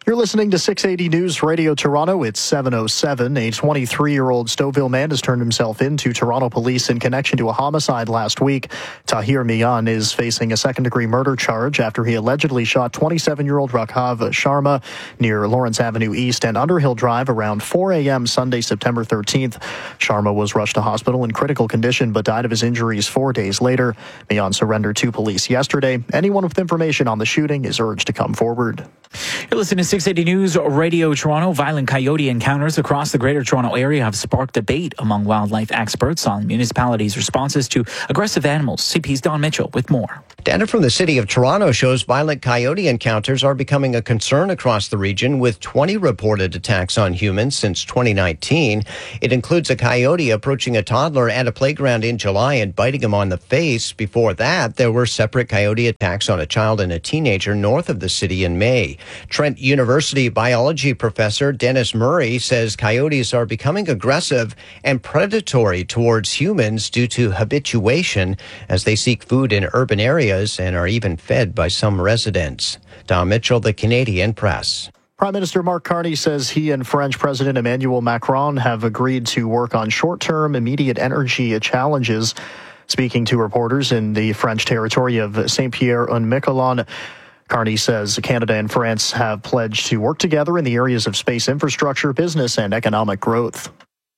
You're listening to six eighty News Radio Toronto. It's seven oh seven. A twenty-three-year-old Stouffville man has turned himself in to Toronto police in connection to a homicide last week. Tahir Mian is facing a second-degree murder charge after he allegedly shot twenty-seven-year-old Rakhav Sharma near Lawrence Avenue East and Underhill Drive around four a.m. Sunday, September thirteenth. Sharma was rushed to hospital in critical condition but died of his injuries four days later. Mian surrendered to police yesterday. Anyone with information on the shooting is urged to come forward. You're listening to six eighty News Radio Toronto. Violent coyote encounters across the Greater Toronto Area have sparked debate among wildlife experts on municipalities' responses to aggressive animals. C P's Don Mitchell with more. Data from the City of Toronto shows violent coyote encounters are becoming a concern across the region, with twenty reported attacks on humans since twenty nineteen. It includes a coyote approaching a toddler at a playground in July and biting him on the face. Before that, there were separate coyote attacks on a child and a teenager north of the city in May. Trent University biology professor Dennis Murray says coyotes are becoming aggressive and predatory towards humans due to habituation as they seek food in urban areas and are even fed by some residents. Don Mitchell, The Canadian Press. Prime Minister Mark Carney says he and French President Emmanuel Macron have agreed to work on short-term immediate energy challenges. Speaking to reporters in the French territory of Saint-Pierre-en-Miquelon, Carney says Canada and France have pledged to work together in the areas of space infrastructure, business, and economic growth.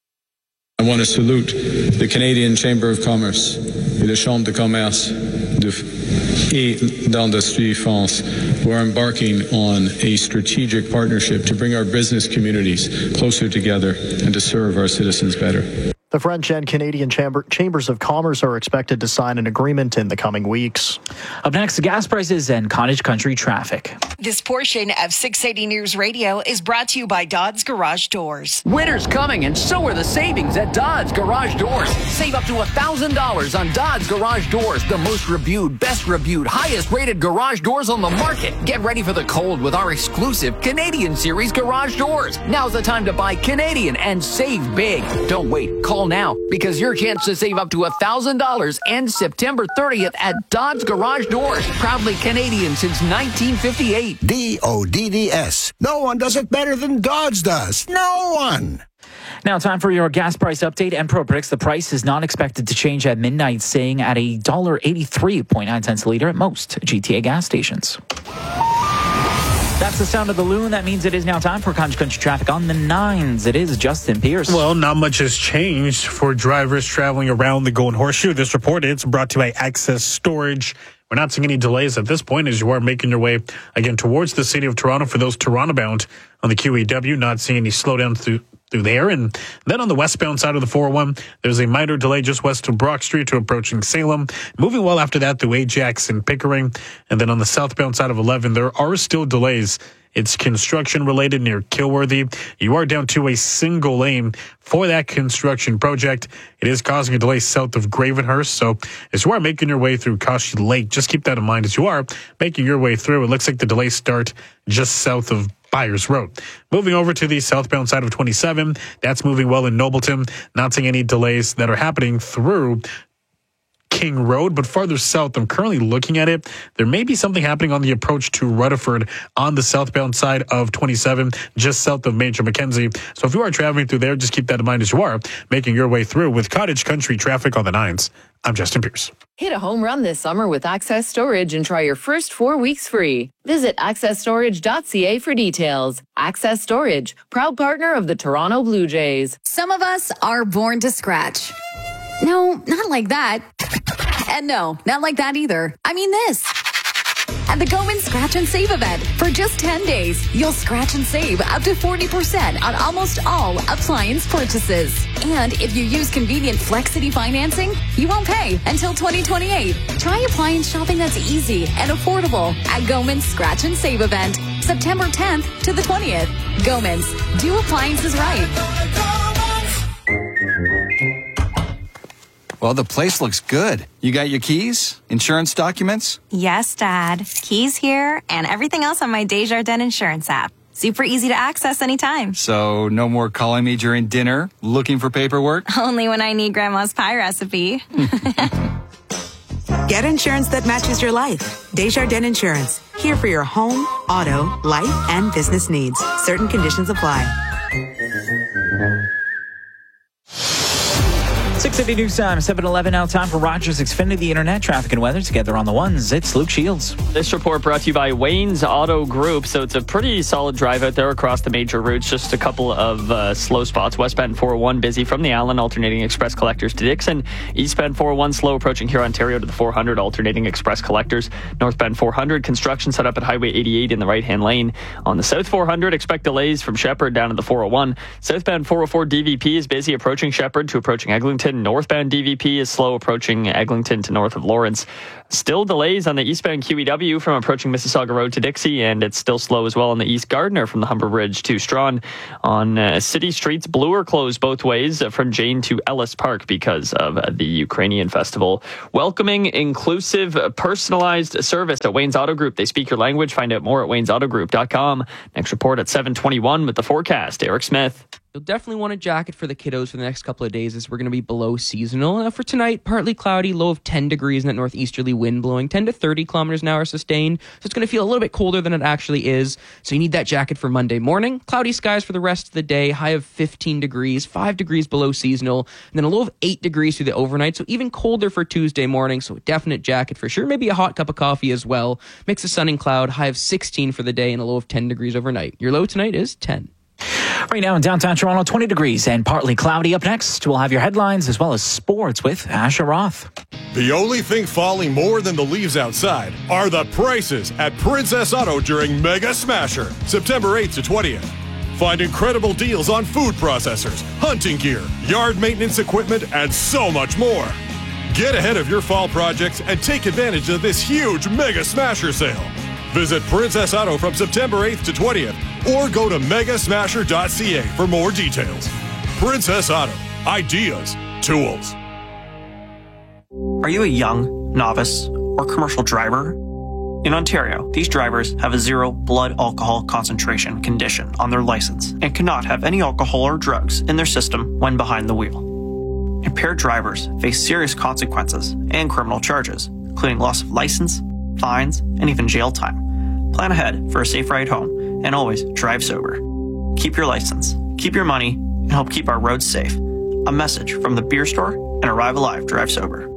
I want to salute the Canadian Chamber of Commerce et la Chambre de Commerce de, et d'Industrie France, who are embarking on a strategic partnership to bring our business communities closer together and to serve our citizens better. The French and Canadian chamber, chambers of commerce are expected to sign an agreement in the coming weeks. Up next, gas prices and cottage country traffic. This portion of six eighty News Radio is brought to you by Dodds Garage Doors. Winter's coming, and so are the savings at Dodds Garage Doors. Save up to one thousand dollars on Dodds Garage Doors, the most reviewed, best reviewed, highest rated garage doors on the market. Get ready for the cold with our exclusive Canadian Series garage doors. Now's the time to buy Canadian and save big. Don't wait. Call now, because your chance to save up to one thousand dollars ends September thirtieth at Dodds Garage Doors. Proudly Canadian since nineteen fifty-eight. D O D D S. No one does it better than Dodds does. No one. Now, time for your gas price update. And ProPredicts, the price is not expected to change at midnight, staying at a one dollar eighty-three point nine cents a liter at most G T A gas stations. That's the sound of the loon. That means it is now time for Country Country Traffic on the nines. It is Justin Pierce. Well, not much has changed for drivers traveling around the Golden Horseshoe. This report is brought to you by Access Storage. We're not seeing any delays at this point as you are making your way, again, towards the city of Toronto for those Toronto-bound on the Q E W. Not seeing any slowdown through through there. And then on the westbound side of the four oh one, there's a minor delay just west of Brock Street to approaching Salem. Moving well after that through Ajax and Pickering. And then on the southbound side of eleven, there are still delays. It's construction related near Kilworthy. You are down to a single lane for that construction project. It is causing a delay south of Gravenhurst. So as you are making your way through Kashi Lake, just keep that in mind as you are making your way through. It looks like the delays start just south of Byers Road. Moving over to the southbound side of twenty-seven, that's moving well in Nobleton. Not seeing any delays that are happening through King Road, but farther south, I'm currently looking at it. There may be something happening on the approach to Rutherford on the southbound side of twenty-seven, just south of Major Mackenzie. So if you are traveling through there, just keep that in mind as you are making your way through with cottage country traffic on the nines. I'm Justin Pierce. Hit a home run this summer with Access Storage and try your first four weeks free. Visit access storage dot c a for details. Access Storage, proud partner of the Toronto Blue Jays. Some of us are born to scratch. No, not like that. And no, not like that either. I mean this. At the Goman Scratch and Save event. For just ten days, you'll scratch and save up to forty percent on almost all appliance purchases. And if you use convenient Flexity financing, you won't pay until twenty twenty-eight. Try appliance shopping that's easy and affordable at Goman's Scratch and Save event, September tenth to the twentieth. Goman's, do appliances right. Well, the place looks good. You got your keys? Insurance documents? Yes, Dad. Keys here and everything else on my Desjardins insurance app. Super easy to access anytime. So no more calling me during dinner, looking for paperwork? Only when I need Grandma's pie recipe. Get insurance that matches your life. Desjardins Insurance. Here for your home, auto, life, and business needs. Certain conditions apply. six eighty News Time, seven eleven now. Time for Rogers Xfinity, the internet, traffic and weather together on the ones. It's Luke Shields. This report brought to you by Wayne's Auto Group. So it's a pretty solid drive out there across the major routes. Just a couple of uh, slow spots. Westbound four oh one busy from the Allen, alternating express collectors to Dixon. Eastbound four oh one slow approaching here Ontario to the four hundred, alternating express collectors. Northbound four hundred, construction set up at Highway eighty-eight in the right-hand lane. On the South four hundred, expect delays from Shepherd down to the four oh one. Southbound four oh four D V P is busy approaching Shepherd to approaching Eglinton. Northbound D V P is slow approaching Eglinton to north of Lawrence. Still delays on the eastbound Q E W from approaching Mississauga Road to Dixie, and it's still slow as well on the East Gardiner from the Humber Bridge to Strawn. On uh, city streets, Bloor closed both ways uh, from Jane to Ellis Park because of uh, the Ukrainian festival. Welcoming, inclusive, personalized service at Wayne's Auto Group. They speak your language. Find out more at waynes auto group dot com. Next report at seven twenty-one with the forecast. Eric Smith. You'll definitely want a jacket for the kiddos for the next couple of days as we're going to be below seasonal. Now for tonight, partly cloudy, low of ten degrees and that northeasterly wind blowing ten to thirty kilometers an hour sustained. So it's going to feel a little bit colder than it actually is. So you need that jacket for Monday morning. Cloudy skies for the rest of the day, high of fifteen degrees, five degrees below seasonal, and then a low of eight degrees through the overnight. So even colder for Tuesday morning. So a definite jacket for sure. Maybe a hot cup of coffee as well. Mix of sun and cloud, high of sixteen for the day and a low of ten degrees overnight. Your low tonight is ten. Right now in downtown Toronto, twenty degrees and partly cloudy. Up next, we'll have your headlines as well as sports with Asher Roth. The only thing falling more than the leaves outside are the prices at Princess Auto during Mega Smasher, September eighth to twentieth. Find incredible deals on food processors, hunting gear, yard maintenance equipment, and so much more. Get ahead of your fall projects and take advantage of this huge Mega Smasher sale. Visit Princess Auto from September eighth to twentieth or go to mega smasher dot c a for more details. Princess Auto. Ideas. Tools. Are you a young, novice, or commercial driver? In Ontario, these drivers have a zero blood alcohol concentration condition on their license and cannot have any alcohol or drugs in their system when behind the wheel. Impaired drivers face serious consequences and criminal charges, including loss of license, fines, and even jail time. Plan ahead for a safe ride home and always drive sober. Keep your license, keep your money, and help keep our roads safe. A message from the Beer Store and Arrive Alive Drive Sober.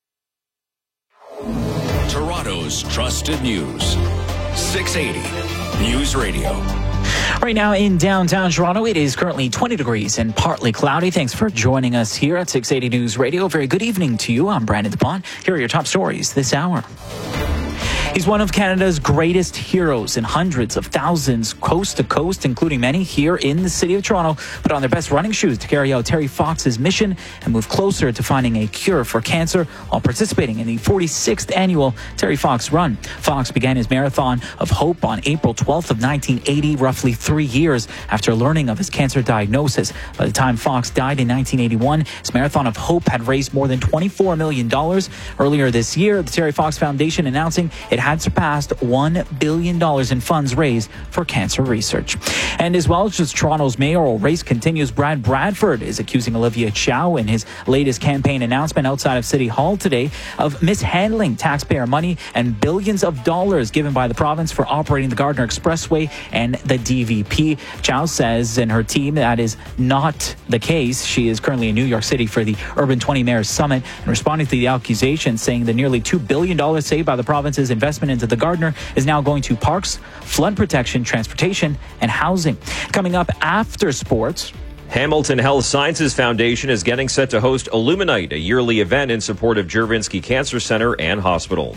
Toronto's trusted news. six eighty News Radio. Right now in downtown Toronto, it is currently twenty degrees and partly cloudy. Thanks for joining us here at six eighty News Radio. Very good evening to you. I'm Brandon DuPont. Here are your top stories this hour. He's one of Canada's greatest heroes, and hundreds of thousands coast to coast, including many here in the city of Toronto, put on their best running shoes to carry out Terry Fox's mission and move closer to finding a cure for cancer while participating in the forty-sixth annual Terry Fox Run. Fox began his Marathon of Hope on April twelfth of nineteen eighty, roughly three years after learning of his cancer diagnosis. By the time Fox died in nineteen eighty-one, his Marathon of Hope had raised more than twenty-four million dollars. Earlier this year, the Terry Fox Foundation announcing it had surpassed one billion dollars in funds raised for cancer research. And as well as just Toronto's mayoral race continues, Brad Bradford is accusing Olivia Chow in his latest campaign announcement outside of City Hall today of mishandling taxpayer money and billions of dollars given by the province for operating the Gardiner Expressway and the D V P. Chow says in her team that is not the case. She is currently in New York City for the Urban twenty Mayors Summit and responding to the accusations, saying the nearly two billion dollars saved by the province's investment into the Gardiner is now going to parks, flood protection, transportation, and housing. Coming up after sports, Hamilton Health Sciences Foundation is getting set to host Illuminite, a yearly event in support of Juravinski Cancer Center and Hospital.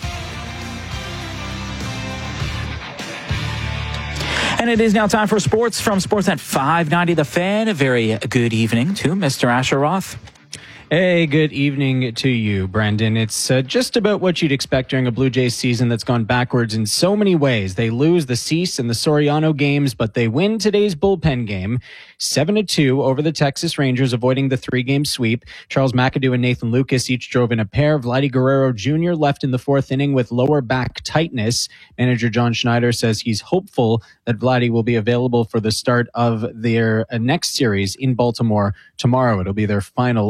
And it is now time for sports from Sportsnet five ninety The Fan. A very good evening to Mister Asher Roth. Hey, good evening to you, Brendan. It's uh, just about what you'd expect during a Blue Jays season that's gone backwards in so many ways. They lose the Cease and the Soriano games, but they win today's bullpen game, seven to two over the Texas Rangers, avoiding the three-game sweep. Charles McAdoo and Nathan Lucas each drove in a pair. Vladdy Guerrero Junior left in the fourth inning with lower back tightness. Manager John Schneider says he's hopeful that Vladdy will be available for the start of their uh, next series in Baltimore tomorrow. It'll be their final road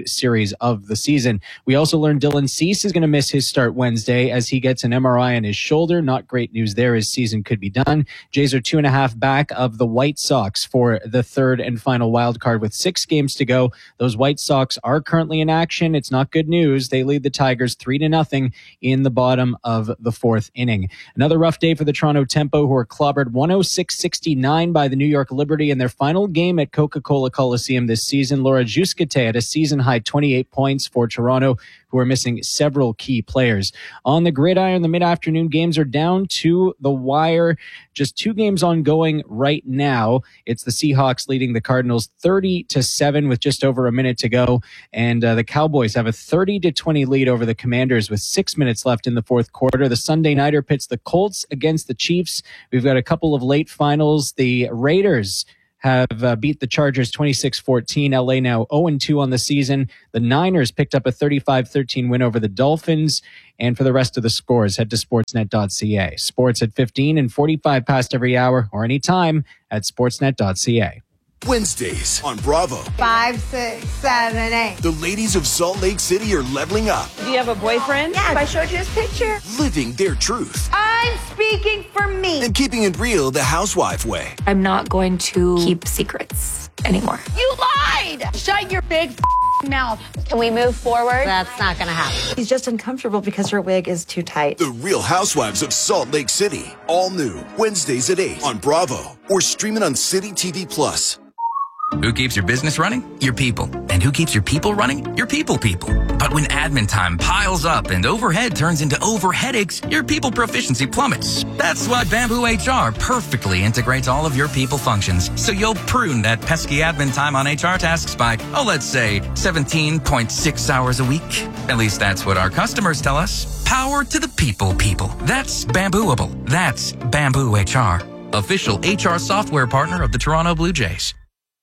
road series of the season. We also learned Dylan Cease is going to miss his start Wednesday as he gets an M R I on his shoulder. Not great news there. His season could be done. Jays are two and a half back of the White Sox for the third and final wild card with six games to go. Those White Sox are currently in action. It's not good news. They lead the Tigers three to nothing in the bottom of the fourth inning. Another rough day for the Toronto Tempo, who are clobbered one oh six sixty-nine by the New York Liberty in their final game at Coca-Cola Coliseum this season. Laura Jusquete had a season-high twenty-eight points for Toronto, who are missing several key players. On the gridiron, the mid-afternoon games are down to the wire. Just two games ongoing right now. It's the Seahawks leading the Cardinals thirty to seven with just over a minute to go. And uh, the Cowboys have a thirty to twenty lead over the Commanders with six minutes left in the fourth quarter. The Sunday nighter pits the Colts against the Chiefs. We've got a couple of late finals. The Raiders have uh, beat the Chargers twenty-six fourteen. L A now oh and two on the season. The Niners picked up a thirty-five thirteen win over the Dolphins. And for the rest of the scores, head to sportsnet dot c a. Sports at fifteen and forty-five past every hour or anytime at sportsnet dot c a. Wednesdays on Bravo. Five, six, seven, eight. The ladies of Salt Lake City are leveling up. Do you have a boyfriend? Yes. I showed you his picture. Living their truth. I'm speaking for me. And keeping it real the housewife way. I'm not going to keep secrets anymore. You lied! Shut your big f- mouth. Can we move forward? That's not going to happen. He's just uncomfortable because her wig is too tight. The Real Housewives of Salt Lake City. All new. Wednesdays at eight on Bravo. Or stream it on City T V Plus. Who keeps your business running? Your people. And who keeps your people running? Your people people. But when admin time piles up and overhead turns into over headaches, your people proficiency plummets. That's why Bamboo H R perfectly integrates all of your people functions. So you'll prune that pesky admin time on H R tasks by, oh, let's say seventeen point six hours a week. At least that's what our customers tell us. Power to the people people. That's Bambooable. That's Bamboo H R. Official H R software partner of the Toronto Blue Jays.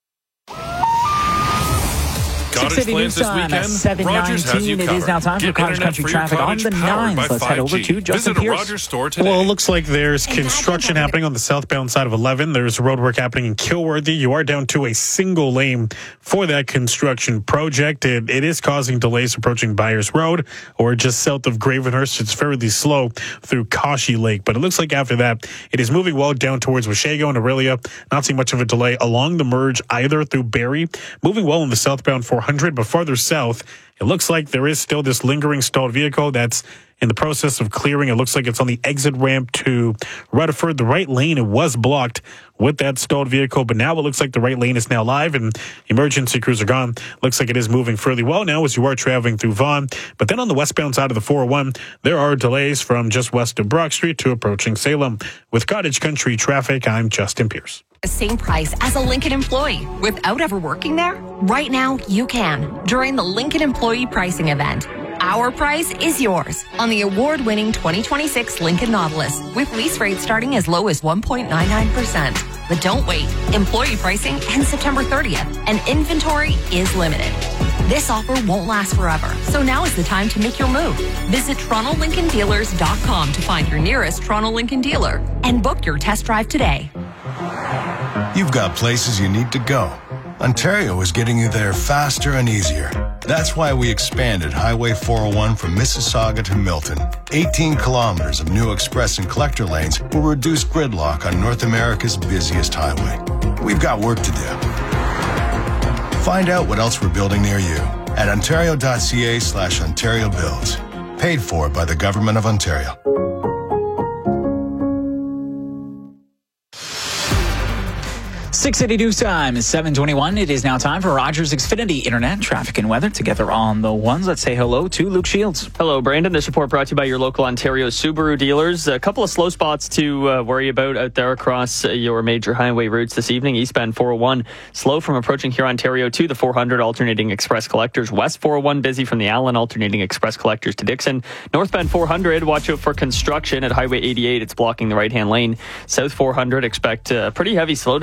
six eighty News Time at seven nineteen. It is now time for Cottage Country traffic on the nines. Let's head over to Justin Pierce. Well, it looks like there's construction happening on the southbound side of eleven. There's road work happening in Kilworthy. You are down to a single lane for that construction project. It, it is causing delays approaching Byers Road or just south of Gravenhurst. It's fairly slow through Kashi Lake, but it looks like after that, it is moving well down towards Washago and Aurelia. Not seeing much of a delay along the merge either through Barrie. Moving well in the southbound four hundred, but farther south, it looks like there is still this lingering stalled vehicle that's in the process of clearing. It looks like it's on the exit ramp to Rutherford. The right lane, it was blocked with that stalled vehicle, but now it looks like the right lane is now live and emergency crews are gone. Looks like it is moving fairly well now as you are traveling through Vaughan. But then on the westbound side of the four oh one, there are delays from just west of Brock Street to approaching Salem. With Cottage Country Traffic, I'm Justin Pierce. The same price as a Lincoln employee without ever working there? Right now, you can during the Lincoln Employee Pricing Event. Our price is yours on the award-winning twenty twenty-six Lincoln Nautilus with lease rates starting as low as one point nine nine percent. But don't wait. Employee pricing ends September thirtieth and inventory is limited. This offer won't last forever, so now is the time to make your move. Visit Toronto Lincoln Dealers dot com to find your nearest Toronto Lincoln dealer and book your test drive today. You've got places you need to go. Ontario is getting you there faster and easier. That's why we expanded Highway four oh one from Mississauga to Milton. eighteen kilometers of new express and collector lanes will reduce gridlock on North America's busiest highway. We've got work to do. Find out what else we're building near you at ontario.ca slash Ontario Builds. Paid for by the Government of Ontario. six eighty News Time is seven twenty-one. It is now time for Rogers Xfinity Internet traffic and weather together on the ones. Let's say hello to Luke Shields. Hello, Brandon. This report brought to you by your local Ontario Subaru dealers. A couple of slow spots to uh, worry about out there across uh, your major highway routes this evening. Eastbound four oh one, slow from approaching here Ontario to the four hundred alternating express collectors. West four oh one, busy from the Allen alternating express collectors to Dixon. Northbound four hundred, watch out for construction at Highway eighty-eight. It's blocking the right-hand lane. South four hundred, expect a pretty heavy slowdown from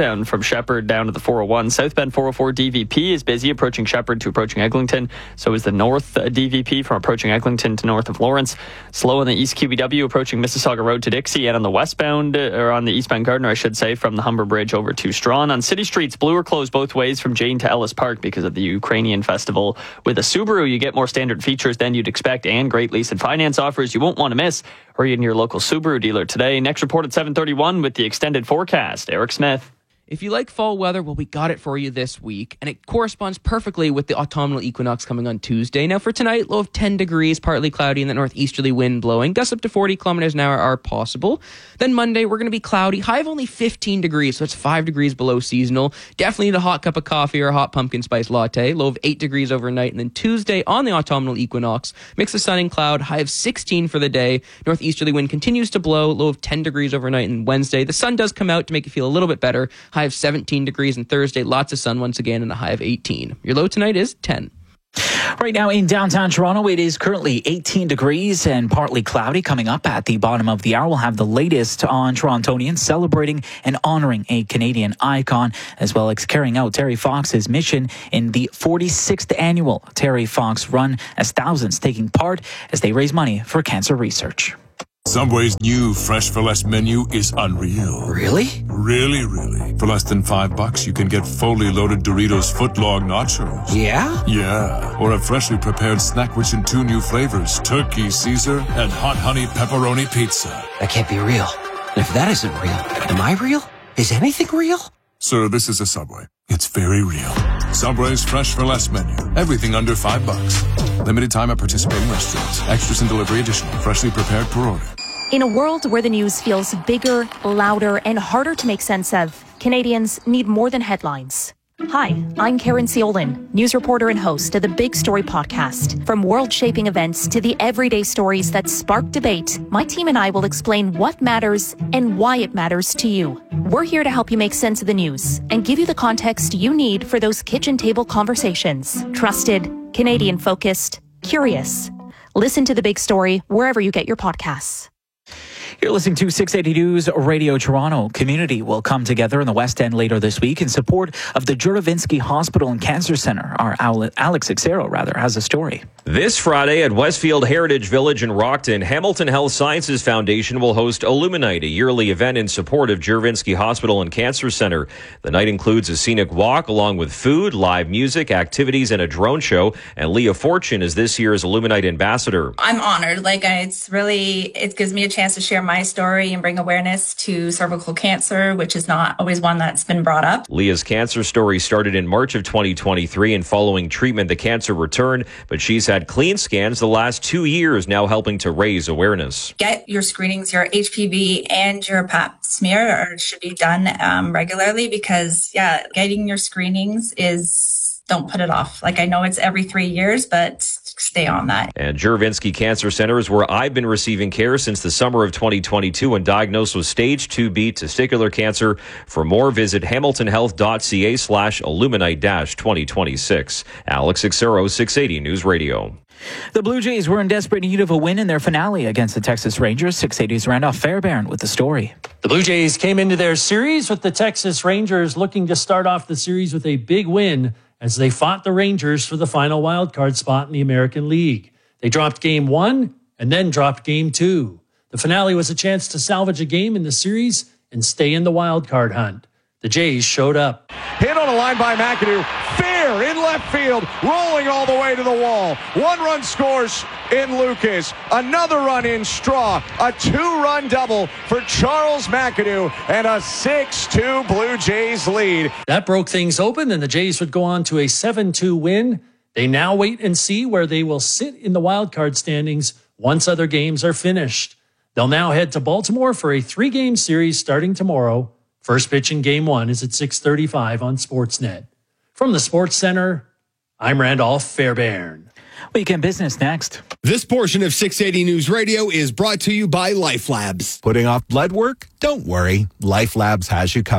Shepherd down to the four oh one. South Bend four oh four D V P is busy approaching Shepherd to approaching Eglinton. So is the North uh, D V P from approaching Eglinton to north of Lawrence. Slow on the East Q B W approaching Mississauga Road to Dixie, and on the westbound, uh, or on the eastbound Gardner, I should say, from the Humber Bridge over to Strawn. On city streets, blue are closed both ways from Jane to Ellis Park because of the Ukrainian festival. With a Subaru, you get more standard features than you'd expect and great lease and finance offers you won't want to miss. Hurry in your local Subaru dealer today. Next report at seven thirty-one with the extended forecast. Eric Smith. If you like fall weather, well, we got it for you this week, and it corresponds perfectly with the autumnal equinox coming on Tuesday. Now, for tonight, low of ten degrees, partly cloudy, and the northeasterly wind blowing. Gusts up to forty kilometers an hour are possible. Then Monday, we're going to be cloudy, high of only fifteen degrees, so it's five degrees below seasonal. Definitely need a hot cup of coffee or a hot pumpkin spice latte. Low of eight degrees overnight, and then Tuesday on the autumnal equinox, mix of sun and cloud, high of sixteen for the day. Northeasterly wind continues to blow, low of ten degrees overnight, and Wednesday, the sun does come out to make you feel a little bit better. High of seventeen degrees, and Thursday, lots of sun once again, and a high of eighteen. Your low tonight is ten. Right now in downtown Toronto, it is currently eighteen degrees and partly cloudy. Coming up at the bottom of the hour, we'll have the latest on Torontonians celebrating and honoring a Canadian icon, as well as carrying out Terry Fox's mission in the forty-sixth annual Terry Fox Run, as thousands taking part as they raise money for cancer research. Subway's new Fresh for Less menu is unreal. Really? Really, really. For less than five bucks, you can get fully loaded Doritos footlong nachos. Yeah? Yeah. Or a freshly prepared snack rich in two new flavors, turkey Caesar and hot honey pepperoni pizza. That can't be real. And if that isn't real, am I real? Is anything real? Sir, this is a Subway. It's very real. Subway's Fresh for Less menu. Everything under five bucks. Limited time at participating restaurants. Extras and delivery additional. Freshly prepared per order. In a world where the news feels bigger, louder, and harder to make sense of, Canadians need more than headlines. Hi, I'm Karen Ciolin, news reporter and host of the Big Story podcast. From world-shaping events to the everyday stories that spark debate, my team and I will explain what matters and why it matters to you. We're here to help you make sense of the news and give you the context you need for those kitchen table conversations. Trusted, Canadian-focused, curious. Listen to The Big Story wherever you get your podcasts. You're listening to six eighty News Radio Toronto. Community will come together in the West End later this week in support of the Juravinski Hospital and Cancer Center. Our Alex Ixero, rather, has a story. This Friday at Westfield Heritage Village in Rockton, Hamilton Health Sciences Foundation will host Illuminite, a yearly event in support of Juravinski Hospital and Cancer Center. The night includes a scenic walk along with food, live music, activities, and a drone show. And Leah Fortune is this year's Illuminite ambassador. I'm honored. Like, it's really, it gives me a chance to share my story and bring awareness to cervical cancer, which is not always one that's been brought up. Leah's cancer story started in March of twenty twenty-three, and following treatment, the cancer returned, but she's had clean scans the last two years, now helping to raise awareness. Get your screenings, your H P V and your pap smear are, should be done um, regularly because, yeah, getting your screenings is, don't put it off. Like, I know it's every three years, but stay on that. And Juravinski Cancer Center is where I've been receiving care since the summer of twenty twenty-two and diagnosed with stage two B testicular cancer. For more, visit hamiltonhealth.ca slash illuminite dash 2026. Alex Ixero, six eighty News Radio. The Blue Jays were in desperate need of a win in their finale against the Texas Rangers. six eighty's Randolph Fairbairn with the story. The Blue Jays came into their series with the Texas Rangers looking to start off the series with a big win as they fought the Rangers for the final wildcard spot in the American League. They dropped game one and then dropped game two. The finale was a chance to salvage a game in the series and stay in the wildcard hunt. The Jays showed up. Hit on a line by McAdoo. Fair in left field, rolling all the way to the wall. One run scores in Lucas. Another run in Straw. A two-run double for Charles McAdoo and a six two Blue Jays lead. That broke things open, and the Jays would go on to a seven two win. They now wait and see where they will sit in the wildcard standings once other games are finished. They'll now head to Baltimore for a three-game series starting tomorrow. First pitch in game one is at six thirty-five on Sportsnet. From the Sports Center, I'm Randolph Fairbairn. Weekend Business next. This portion of six eighty News Radio is brought to you by Life Labs. Putting off blood work? Don't worry. Life Labs has you covered.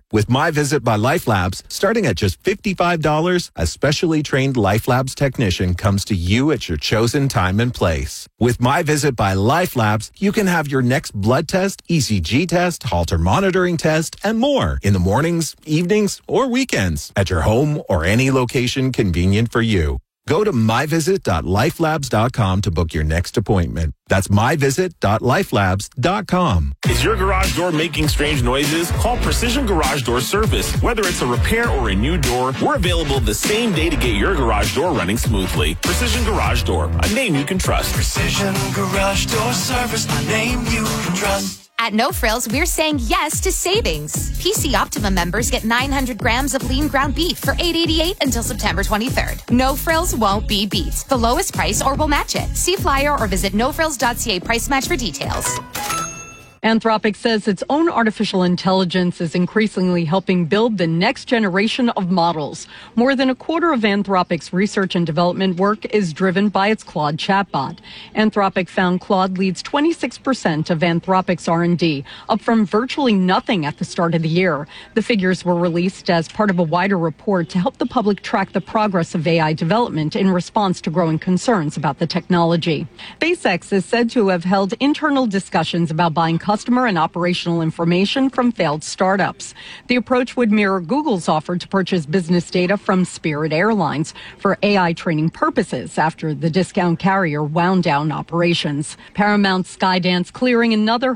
With My Visit by LifeLabs, starting at just fifty-five dollars, a specially trained LifeLabs technician comes to you at your chosen time and place. With My Visit by LifeLabs, you can have your next blood test, E C G test, Holter monitoring test, and more in the mornings, evenings, or weekends at your home or any location convenient for you. Go to my visit dot lifelabs dot com to book your next appointment. That's my visit dot lifelabs dot com. Is your garage door making strange noises? Call Precision Garage Door Service. Whether it's a repair or a new door, we're available the same day to get your garage door running smoothly. Precision Garage Door, a name you can trust. Precision Garage Door Service, a name you can trust. At No Frills, we're saying yes to savings. P C Optimum members get nine hundred grams of lean ground beef for eight eighty-eight until September twenty-third. No Frills won't be beat. The lowest price or we'll match it. See flyer or visit no frills dot c a price match for details. Anthropic says its own artificial intelligence is increasingly helping build the next generation of models. More than a quarter of Anthropic's research and development work is driven by its Claude chatbot. Anthropic found Claude leads twenty-six percent of Anthropic's R and D, up from virtually nothing at the start of the year. The figures were released as part of a wider report to help the public track the progress of A I development in response to growing concerns about the technology. SpaceX is said to have held internal discussions about buying customer and operational information from failed startups. The approach would mirror Google's offer to purchase business data from Spirit Airlines for A I training purposes after the discount carrier wound down operations. Paramount Skydance clearing another